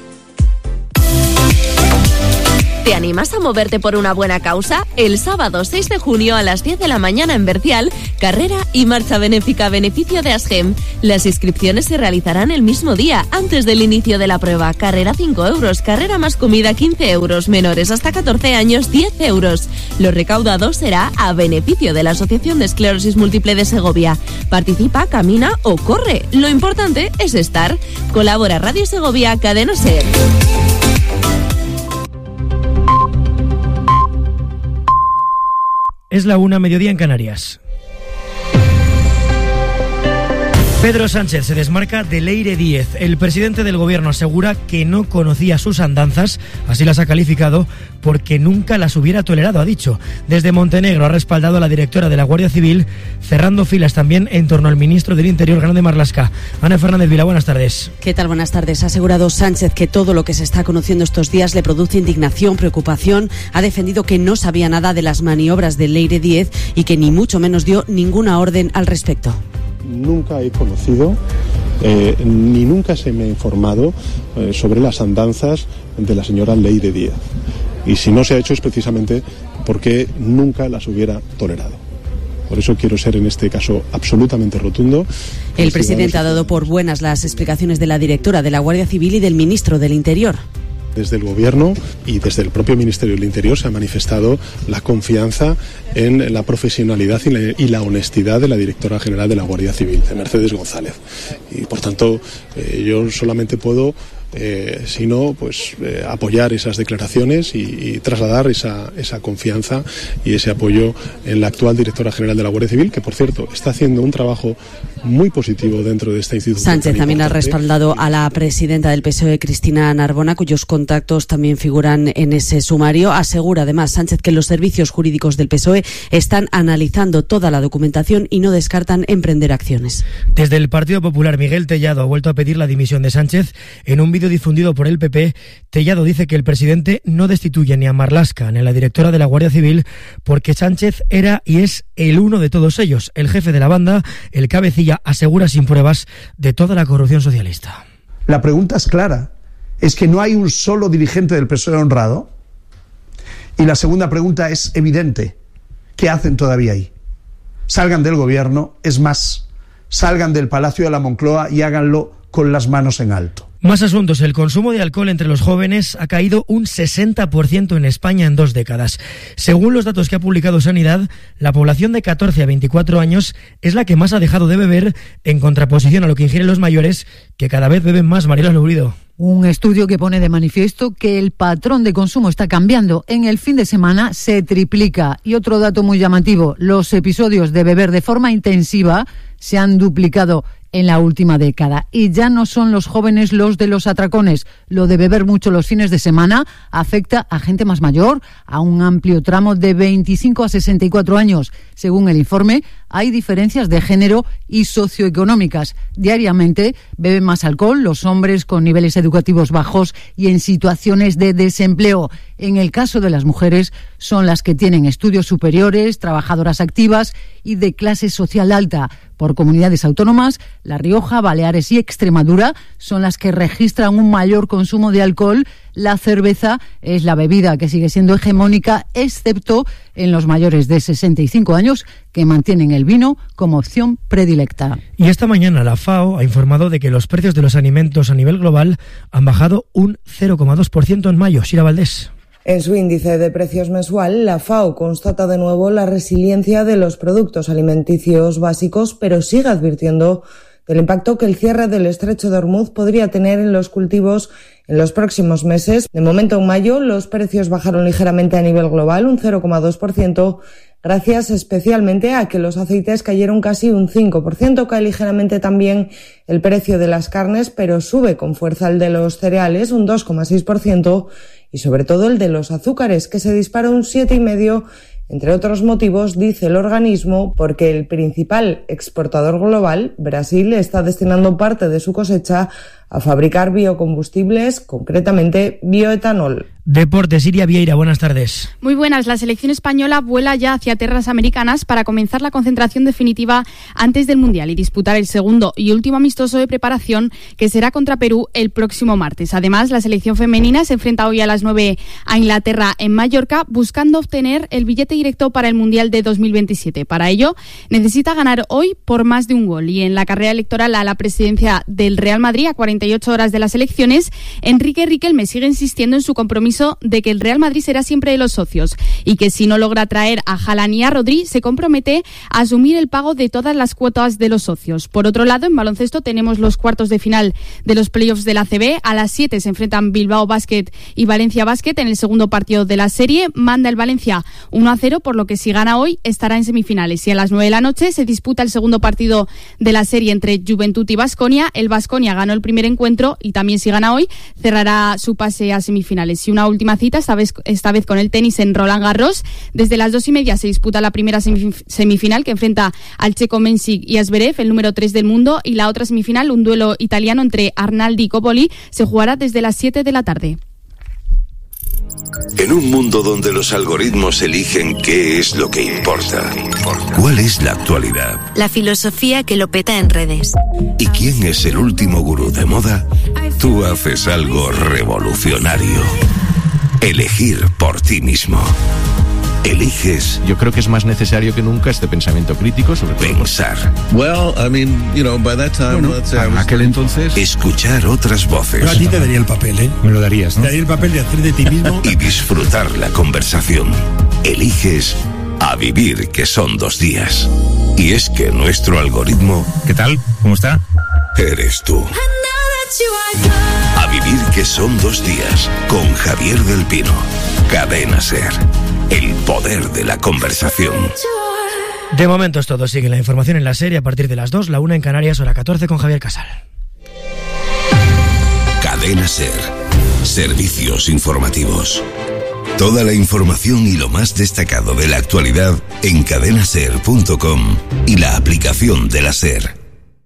¿Te animas a moverte por una buena causa? El sábado seis de junio a las diez de la mañana en Bercial, carrera y marcha benéfica a beneficio de ASGEM. Las inscripciones se realizarán el mismo día, antes del inicio de la prueba. Carrera cinco euros, carrera más comida quince euros, menores hasta catorce años diez euros. Lo recaudado será a beneficio de la Asociación de Esclerosis Múltiple de Segovia. Participa, camina o corre. Lo importante es estar. Colabora Radio Segovia, Cadena SER.
Es la una, mediodía en Canarias. Pedro Sánchez se desmarca de Leire Díez. El presidente del gobierno asegura que no conocía sus andanzas, así las ha calificado, porque nunca las hubiera tolerado, ha dicho. Desde Montenegro ha respaldado a la directora de la Guardia Civil, cerrando filas también en torno al ministro del Interior, Grande Marlaska. Ana Fernández Vila, buenas tardes.
¿Qué tal? Buenas tardes. Ha asegurado Sánchez que todo lo que se está conociendo estos días le produce indignación, preocupación. Ha defendido que no sabía nada de las maniobras de Leire Díez y que ni mucho menos dio ninguna orden al respecto.
Nunca he conocido eh, ni nunca se me ha informado eh, sobre las andanzas de la señora Leire Díez. Y si no se ha hecho es precisamente porque nunca las hubiera tolerado. Por eso quiero ser en este caso absolutamente rotundo.
El presidente ha dado por buenas las explicaciones de la directora de la Guardia Civil y del ministro del Interior.
Desde el Gobierno y desde el propio Ministerio del Interior se ha manifestado la confianza en la profesionalidad y la, y la honestidad de la directora general de la Guardia Civil, de Mercedes González. Y por tanto, eh, yo solamente puedo, eh, si no, pues eh, apoyar esas declaraciones y, y trasladar esa, esa confianza y ese apoyo en la actual directora general de la Guardia Civil, que por cierto está haciendo un trabajo muy positivo dentro de esta institución.
Sánchez también ha respaldado a la presidenta del P S O E, Cristina Narbona, cuyos contactos también figuran en ese sumario. Asegura además Sánchez que los servicios jurídicos del P S O E están analizando toda la documentación y no descartan emprender acciones.
Desde el Partido Popular, Miguel Tellado ha vuelto a pedir la dimisión de Sánchez. En un vídeo difundido por el P P, Tellado dice que el presidente no destituye ni a Marlaska ni a la directora de la Guardia Civil porque Sánchez era y es el uno de todos ellos, el jefe de la banda, el cabecilla, asegura sin pruebas, de toda la corrupción socialista.
La pregunta es clara, es que no hay un solo dirigente del P S O E honrado. Y la segunda pregunta es evidente, ¿qué hacen todavía ahí? Salgan del gobierno, es más, salgan del Palacio de la Moncloa y háganlo con las manos en alto.
Más asuntos. El consumo de alcohol entre los jóvenes ha caído un sesenta por ciento en España en dos décadas. Según los datos que ha publicado Sanidad, la población de catorce a veinticuatro años es la que más ha dejado de beber, en contraposición a lo que ingieren los mayores, que cada vez beben más. Mariela Lourido.
Un estudio que pone de manifiesto que el patrón de consumo está cambiando. En el fin de semana se triplica. Y otro dato muy llamativo, los episodios de beber de forma intensiva se han duplicado en la última década. Y ya no son los jóvenes los de los atracones. Lo de beber mucho los fines de semana afecta a gente más mayor, a un amplio tramo de veinticinco a sesenta y cuatro años. Según el informe, hay diferencias de género y socioeconómicas. Diariamente beben más alcohol los hombres con niveles educativos bajos y en situaciones de desempleo. En el caso de las mujeres, son las que tienen estudios superiores, trabajadoras activas y de clase social alta. Por comunidades autónomas, La Rioja, Baleares y Extremadura son las que registran un mayor consumo de alcohol. La cerveza es la bebida que sigue siendo hegemónica, excepto en los mayores de sesenta y cinco años, que mantienen el vino como opción predilecta.
Y esta mañana la FAO ha informado de que los precios de los alimentos a nivel global han bajado un cero coma dos por ciento en mayo. Sira Valdés.
En su índice de precios mensual, la FAO constata de nuevo la resiliencia de los productos alimenticios básicos, pero sigue advirtiendo del impacto que el cierre del estrecho de Hormuz podría tener en los cultivos en los próximos meses. De momento, en mayo, los precios bajaron ligeramente a nivel global, un cero coma dos por ciento, gracias especialmente a que los aceites cayeron casi un cinco por ciento. Cae ligeramente también el precio de las carnes, pero sube con fuerza el de los cereales, un dos coma seis por ciento, y sobre todo el de los azúcares, que se dispara un siete coma cinco por ciento, entre otros motivos, dice el organismo, porque el principal exportador global, Brasil, está destinando parte de su cosecha a fabricar biocombustibles, concretamente bioetanol.
Deportes, Iria Vieira, buenas tardes.
Muy buenas. La selección española vuela ya hacia tierras americanas para comenzar la concentración definitiva antes del Mundial y disputar el segundo y último amistoso de preparación, que será contra Perú el próximo martes. Además, la selección femenina se enfrenta hoy a las nueve a Inglaterra en Mallorca, buscando obtener el billete directo para el Mundial de dos mil veintisiete. Para ello, necesita ganar hoy por más de un gol. Y en la carrera electoral a la presidencia del Real Madrid, a cuarenta y ocho horas de las elecciones, Enrique Riquelme sigue insistiendo en su compromiso de que el Real Madrid será siempre de los socios y que si no logra traer a Haaland y a Rodri, se compromete a asumir el pago de todas las cuotas de los socios. Por otro lado, en baloncesto tenemos los cuartos de final de los playoffs de la A C B. A las siete se enfrentan Bilbao Basket y Valencia Basket en el segundo partido de la serie. Manda el Valencia uno a cero, por lo que si gana hoy estará en semifinales. Y a las nueve de la noche se disputa el segundo partido de la serie entre Juventud y Baskonia. El Baskonia ganó el primer encuentro y también si gana hoy cerrará su pase a semifinales. Y una última cita, esta vez, esta vez con el tenis en Roland Garros. Desde las dos y media se disputa la primera semifinal, que enfrenta al checo Mensik y a Zverev, el número tres del mundo, y la otra semifinal, un duelo italiano entre Arnaldi y Coppoli, se jugará desde las siete de la tarde.
En un mundo donde los algoritmos eligen qué es lo que importa, ¿cuál es la actualidad?
La filosofía que lo peta en redes.
¿Y quién es el último gurú de moda? Tú haces algo revolucionario. Elegir por ti mismo. Eliges.
Yo creo que es más necesario que nunca este pensamiento crítico sobre
pensar.
Well, I mean, you know, by that time, bueno, let's say I was... aquel entonces.
Escuchar otras voces.
Pero a ti te daría el papel, ¿eh? Me lo darías, ¿no? Te daría el papel de hacer de ti mismo.
Y disfrutar la conversación. Eliges a vivir, que son dos días. Y es que nuestro algoritmo.
¿Qué tal? ¿Cómo está?
Eres tú. A vivir, que son dos días, con Javier del Pino. Cadena SER. El poder de la conversación.
De momento es todo. Sigue la información en la serie a partir de las dos, la una en Canarias, hora catorce, con Javier Casal.
Cadena SER. Servicios informativos. Toda la información y lo más destacado de la actualidad en cadena ser punto com y la aplicación de la SER.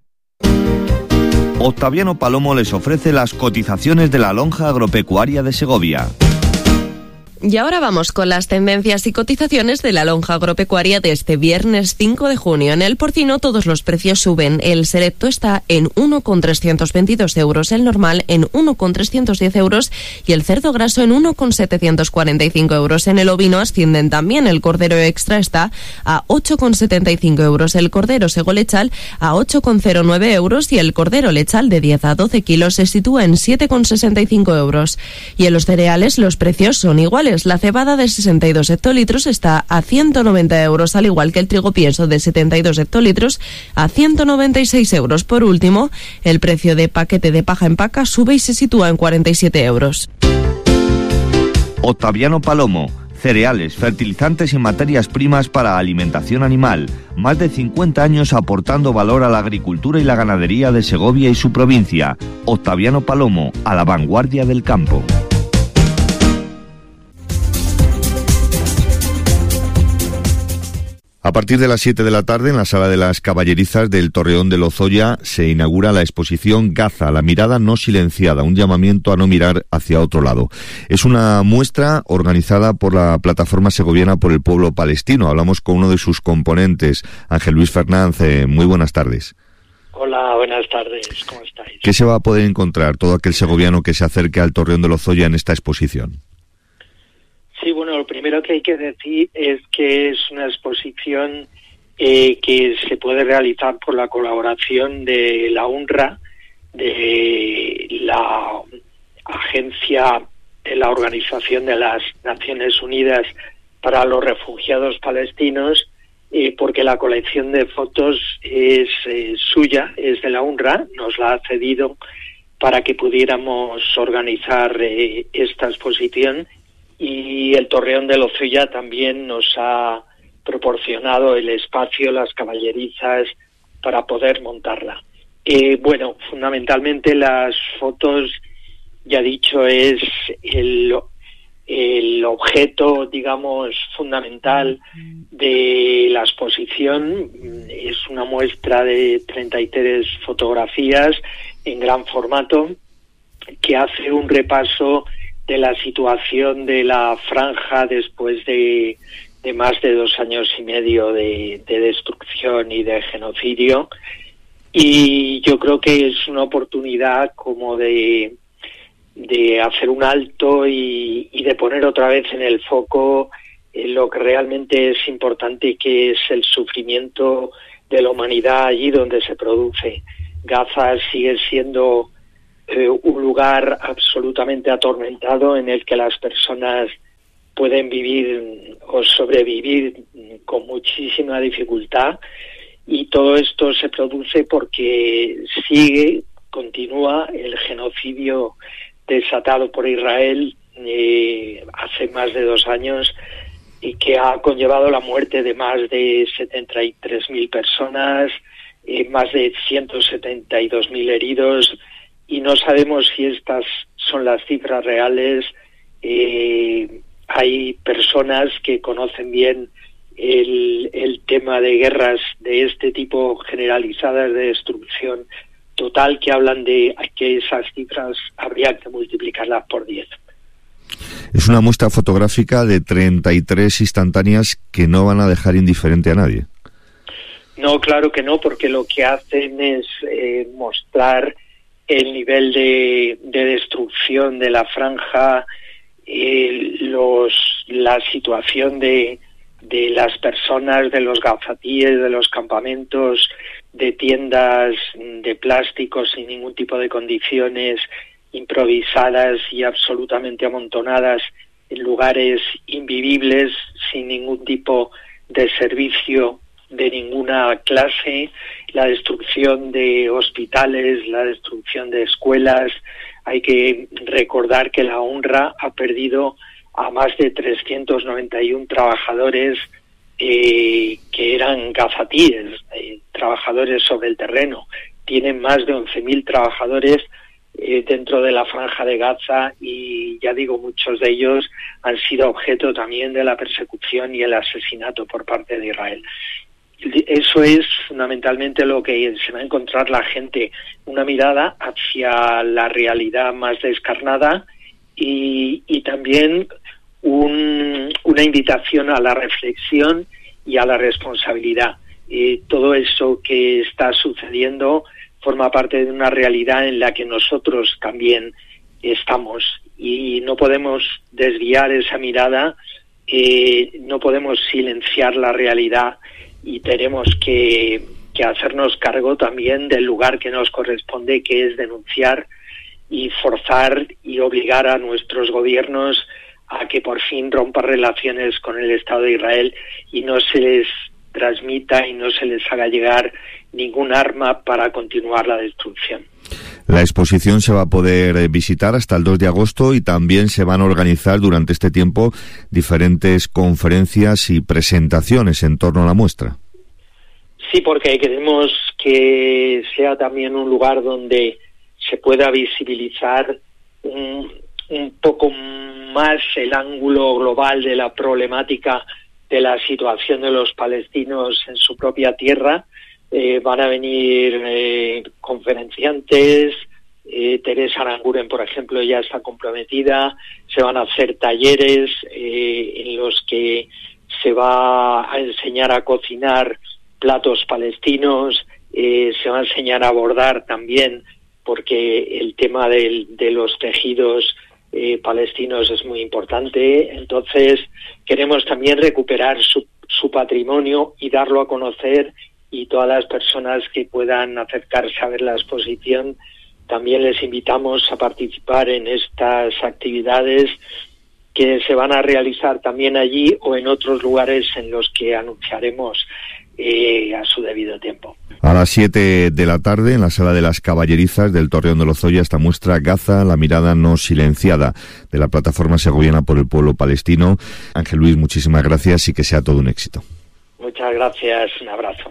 Octaviano Palomo les ofrece las cotizaciones de la lonja agropecuaria de Segovia.
Y ahora vamos con las tendencias y cotizaciones de la lonja agropecuaria de este viernes cinco de junio. En el porcino todos los precios suben. El selecto está en uno coma trescientos veintidós euros, el normal en uno coma trescientos diez euros y el cerdo graso en uno coma setecientos cuarenta y cinco euros. En el ovino ascienden también. El cordero extra está a ocho coma setenta y cinco euros, el cordero sego lechal a ocho coma cero nueve euros y el cordero lechal de diez a doce kilos se sitúa en siete coma sesenta y cinco euros. Y en los cereales los precios son iguales. La cebada de sesenta y dos hectolitros está a ciento noventa euros, al igual que el trigo pienso de setenta y dos hectolitros a ciento noventa y seis euros. Por último, el precio de paquete de paja en paca sube y se sitúa en cuarenta y siete euros.
Octaviano Palomo. Cereales, fertilizantes y materias primas para alimentación animal. Más de cincuenta años aportando valor a la agricultura y la ganadería de Segovia y su provincia. Octaviano Palomo, a la vanguardia del campo. A partir de las siete de la tarde, en la Sala de las Caballerizas del Torreón de Lozoya, se inaugura la exposición Gaza, la mirada no silenciada, un llamamiento a no mirar hacia otro lado. Es una muestra organizada por la Plataforma Segoviana por el Pueblo Palestino. Hablamos con uno de sus componentes, Ángel Luis Fernández. Muy buenas tardes.
Hola, buenas tardes. ¿Cómo estáis?
¿Qué se va a poder encontrar todo aquel segoviano que se acerque al Torreón de Lozoya en esta exposición?
Sí, bueno, lo primero que hay que decir es que es una exposición eh, que se puede realizar por la colaboración de la UNRWA, de la Agencia de la Organización de las Naciones Unidas para los Refugiados Palestinos, eh, porque la colección de fotos es eh, suya, es de la UNRWA, nos la ha cedido para que pudiéramos organizar eh, esta exposición. Y el Torreón de Lozoya también nos ha proporcionado el espacio, las caballerizas, para poder montarla. Eh, bueno, fundamentalmente las fotos, ya dicho, es el, el objeto, digamos, fundamental de la exposición. Es una muestra de treinta y tres fotografías en gran formato que hace un repaso de la situación de la franja después de, de más de dos años y medio de, de destrucción y de genocidio. Y yo creo que es una oportunidad como de, de hacer un alto y, y de poner otra vez en el foco eh, lo que realmente es importante, que es el sufrimiento de la humanidad allí donde se produce. Gaza sigue siendo eh, un lugar absolutamente atormentado en el que las personas pueden vivir o sobrevivir con muchísima dificultad. Y todo esto se produce porque sigue, continúa el genocidio desatado por Israel eh, hace más de dos años y que ha conllevado la muerte de más de setenta y tres mil personas, eh, más de ciento setenta y dos mil heridos, y no sabemos si estas son las cifras reales. Eh, hay personas que conocen bien El, el tema de guerras de este tipo generalizadas de destrucción total, que hablan de que esas cifras habría que multiplicarlas por diez.
Es una muestra fotográfica de treinta y tres instantáneas que no van a dejar indiferente a nadie.
No, claro que no, porque lo que hacen es eh, mostrar el nivel de, de destrucción de la franja, eh, los la situación de de las personas, de los gazatíes, de los campamentos, de tiendas de plástico sin ningún tipo de condiciones, improvisadas y absolutamente amontonadas en lugares invivibles, sin ningún tipo de servicio de ninguna clase, la destrucción de hospitales, la destrucción de escuelas. Hay que recordar que la UNRWA ha perdido a más de trescientos noventa y uno trabajadores eh, que eran gazatíes, eh, trabajadores sobre el terreno. Tienen más de once mil trabajadores eh, dentro de la franja de Gaza y, ya digo, muchos de ellos han sido objeto también de la persecución y el asesinato por parte de Israel. Eso es fundamentalmente lo que se va a encontrar la gente, una mirada hacia la realidad más descarnada y, y también un, una invitación a la reflexión y a la responsabilidad. Eh, todo eso que está sucediendo forma parte de una realidad en la que nosotros también estamos y no podemos desviar esa mirada, eh, no podemos silenciar la realidad y tenemos que, que hacernos cargo también del lugar que nos corresponde, que es denunciar y forzar y obligar a nuestros gobiernos a que por fin rompan relaciones con el Estado de Israel y no se les transmita y no se les haga llegar ningún arma para continuar la destrucción.
La exposición se va a poder visitar hasta el dos de agosto y también se van a organizar durante este tiempo diferentes conferencias y presentaciones en torno a la muestra.
Sí, porque queremos que sea también un lugar donde se pueda visibilizar un, un poco más el ángulo global de la problemática de la situación de los palestinos en su propia tierra. Eh, van a venir eh, conferenciantes, eh, Teresa Aranguren, por ejemplo, ya está comprometida, se van a hacer talleres eh, en los que se va a enseñar a cocinar platos palestinos, eh, se va a enseñar a bordar también, porque el tema del, de los tejidos eh, palestinos es muy importante. Entonces queremos también recuperar su, su patrimonio y darlo a conocer, y todas las personas que puedan acercarse a ver la exposición, también les invitamos a participar en estas actividades que se van a realizar también allí o en otros lugares en los que anunciaremos eh, a su debido tiempo.
A las siete de la tarde, en la Sala de las Caballerizas del Torreón de Lozoya, esta muestra Gaza, la mirada no silenciada, de la plataforma segoviana por el pueblo palestino. Ángel Luis, muchísimas gracias y que sea todo un éxito.
Muchas gracias, un abrazo.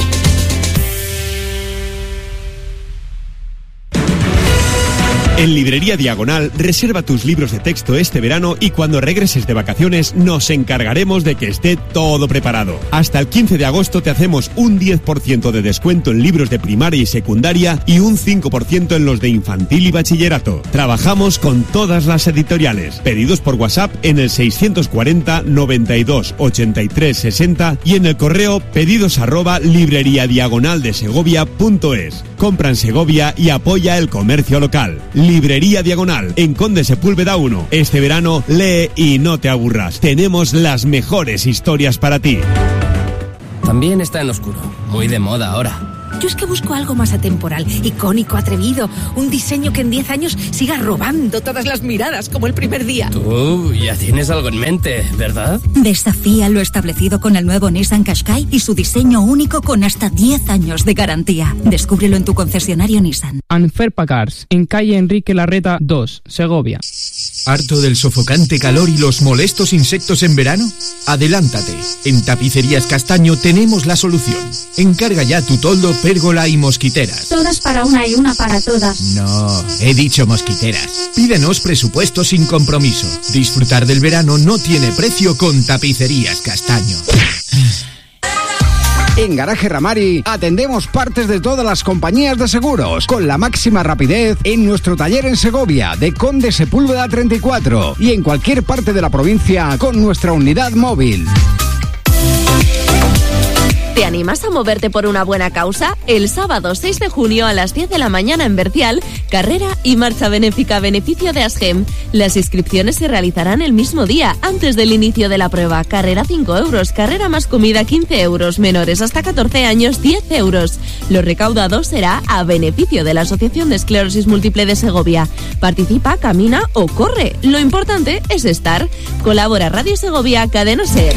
En Librería Diagonal, reserva tus libros de texto este verano y cuando regreses de vacaciones nos encargaremos de que esté todo preparado. Hasta el quince de agosto te hacemos un diez por ciento de descuento en libros de primaria y secundaria y un cinco por ciento en los de infantil y bachillerato. Trabajamos con todas las editoriales. Pedidos por WhatsApp en el seiscientos cuarenta, noventa y dos, ochenta y tres, sesenta y en el correo pedidos arroba libreriadiagonaldesegovia.es. Compra en Segovia y apoya el comercio local. Librería Diagonal, en Conde Sepúlveda uno. Este verano, lee y no te aburras. Tenemos las mejores historias para ti.
También está en oscuro, muy de moda ahora.
Yo es que busco algo más atemporal, icónico, atrevido, un diseño que en diez años siga robando todas las miradas como el primer día.
Tú ya tienes algo en mente, ¿verdad?
Desafía lo establecido con el nuevo Nissan Qashqai y su diseño único con hasta diez años de garantía. Descúbrelo en tu concesionario Nissan.
Anferpa Cars, en calle Enrique Larreta dos, Segovia.
¿Harto del sofocante calor y los molestos insectos en verano? Adelántate. En Tapicerías Castaño tenemos la solución. Encarga ya tu toldo, pérgola y mosquiteras.
Todas para una y una para todas.
No, he dicho mosquiteras. Pídenos presupuesto sin compromiso. Disfrutar del verano no tiene precio con Tapicerías Castaño.
En Garaje Ramari atendemos partes de todas las compañías de seguros con la máxima rapidez en nuestro taller en Segovia de Conde Sepúlveda treinta y cuatro y en cualquier parte de la provincia con nuestra unidad móvil.
¿Te animas a moverte por una buena causa? El sábado seis de junio a las diez de la mañana en Bercial, carrera y marcha benéfica a beneficio de ASGEM. Las inscripciones se realizarán el mismo día, antes del inicio de la prueba. Carrera cinco euros, carrera más comida quince euros, menores hasta catorce años diez euros. Lo recaudado será a beneficio de la Asociación de Esclerosis Múltiple de Segovia. Participa, camina o corre. Lo importante es estar. Colabora Radio Segovia, Cadena SER.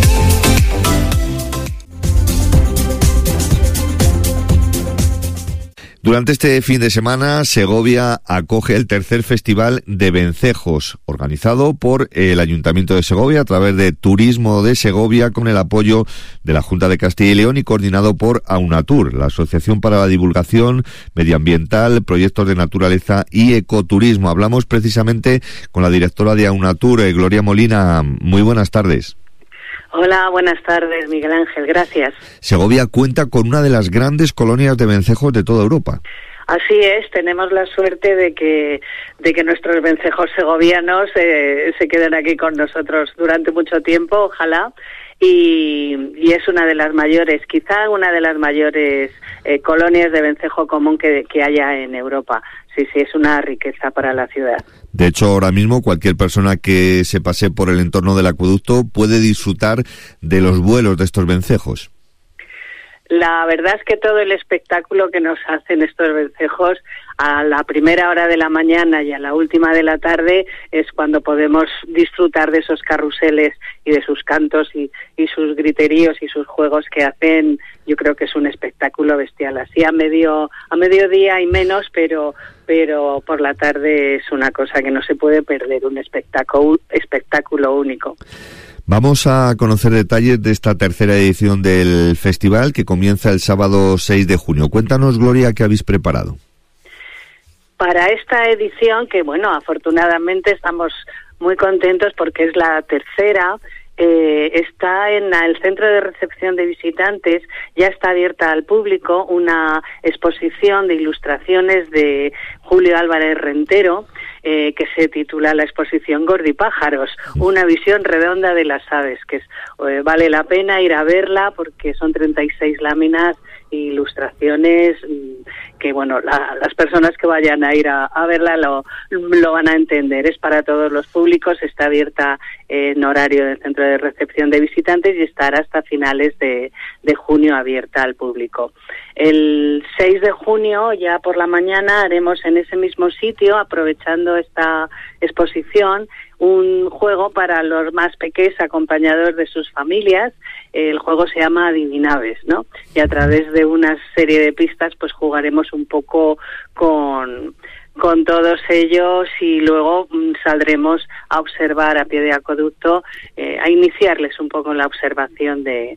Durante este fin de semana, Segovia acoge el tercer Festival de Vencejos, organizado por el Ayuntamiento de Segovia a través de Turismo de Segovia, con el apoyo de la Junta de Castilla y León y coordinado por AUNATUR, la Asociación para la Divulgación Medioambiental, Proyectos de Naturaleza y Ecoturismo. Hablamos precisamente con la directora de AUNATUR, Gloria Molina. Muy buenas tardes.
Hola, buenas tardes, Miguel Ángel, gracias.
Segovia cuenta con una de las grandes colonias de vencejos de toda Europa.
Así es, tenemos la suerte de que de que nuestros vencejos segovianos eh, se queden aquí con nosotros durante mucho tiempo, ojalá, y, y es una de las mayores, quizá una de las mayores eh, colonias de vencejo común que, que haya en Europa. Sí, sí, es una riqueza para la ciudad.
De hecho, ahora mismo cualquier persona que se pase por el entorno del acueducto puede disfrutar de los vuelos de estos vencejos.
La verdad es que todo el espectáculo que nos hacen estos vencejos a la primera hora de la mañana y a la última de la tarde es cuando podemos disfrutar de esos carruseles y de sus cantos y, y sus griteríos y sus juegos que hacen. Yo creo que es un espectáculo bestial. Así a medio a mediodía y menos, pero pero por la tarde es una cosa que no se puede perder, un espectáculo espectáculo único.
Vamos a conocer detalles de esta tercera edición del festival que comienza el sábado seis de junio. Cuéntanos, Gloria, ¿qué habéis preparado?
Para esta edición, que bueno, afortunadamente estamos muy contentos porque es la tercera, eh, está en el Centro de Recepción de Visitantes, ya está abierta al público una exposición de ilustraciones de Julio Álvarez Rentero, Eh, que se titula la exposición Gordipájaros, una visión redonda de las aves, que es, eh, vale la pena ir a verla porque son treinta y seis láminas e ilustraciones que, bueno, la, las personas que vayan a ir a, a verla lo, lo van a entender. Es para todos los públicos, está abierta eh, en horario del Centro de Recepción de Visitantes y estará hasta finales de, de junio abierta al público. El seis de junio, ya por la mañana, haremos en ese mismo sitio, aprovechando esta exposición, un juego para los más pequeños acompañados de sus familias. El juego se llama Adivinaves, ¿no? Y a través de una serie de pistas pues jugaremos un poco con, con todos ellos y luego mm, saldremos a observar a pie de acueducto, eh, a iniciarles un poco en la observación de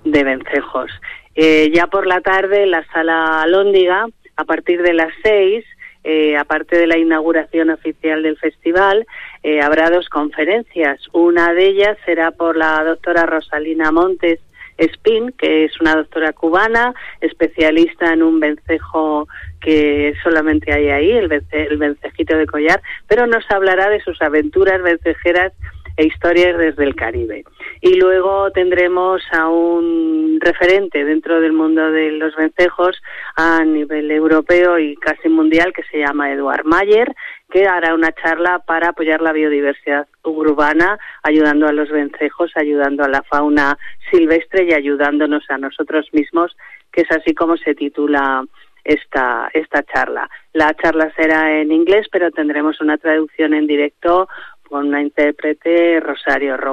de vencejos. Eh, ya por la tarde, en la sala Alhóndiga, a partir de las seis, eh, aparte de la inauguración oficial del festival, eh, habrá dos conferencias. Una de ellas será por la doctora Rosalina Montes Espín, que es una doctora cubana, especialista en un vencejo que solamente hay ahí, el, vence, el vencejito de collar, pero nos hablará de sus aventuras vencejeras e historias desde el Caribe. Y luego tendremos a un referente dentro del mundo de los vencejos a nivel europeo y casi mundial, que se llama Eduard Mayer, que hará una charla para apoyar la biodiversidad urbana, ayudando a los vencejos, ayudando a la fauna silvestre y ayudándonos a nosotros mismos, que es así como se titula esta esta charla. La charla será en inglés, pero tendremos una traducción en directo con una intérprete, Rosario Romo.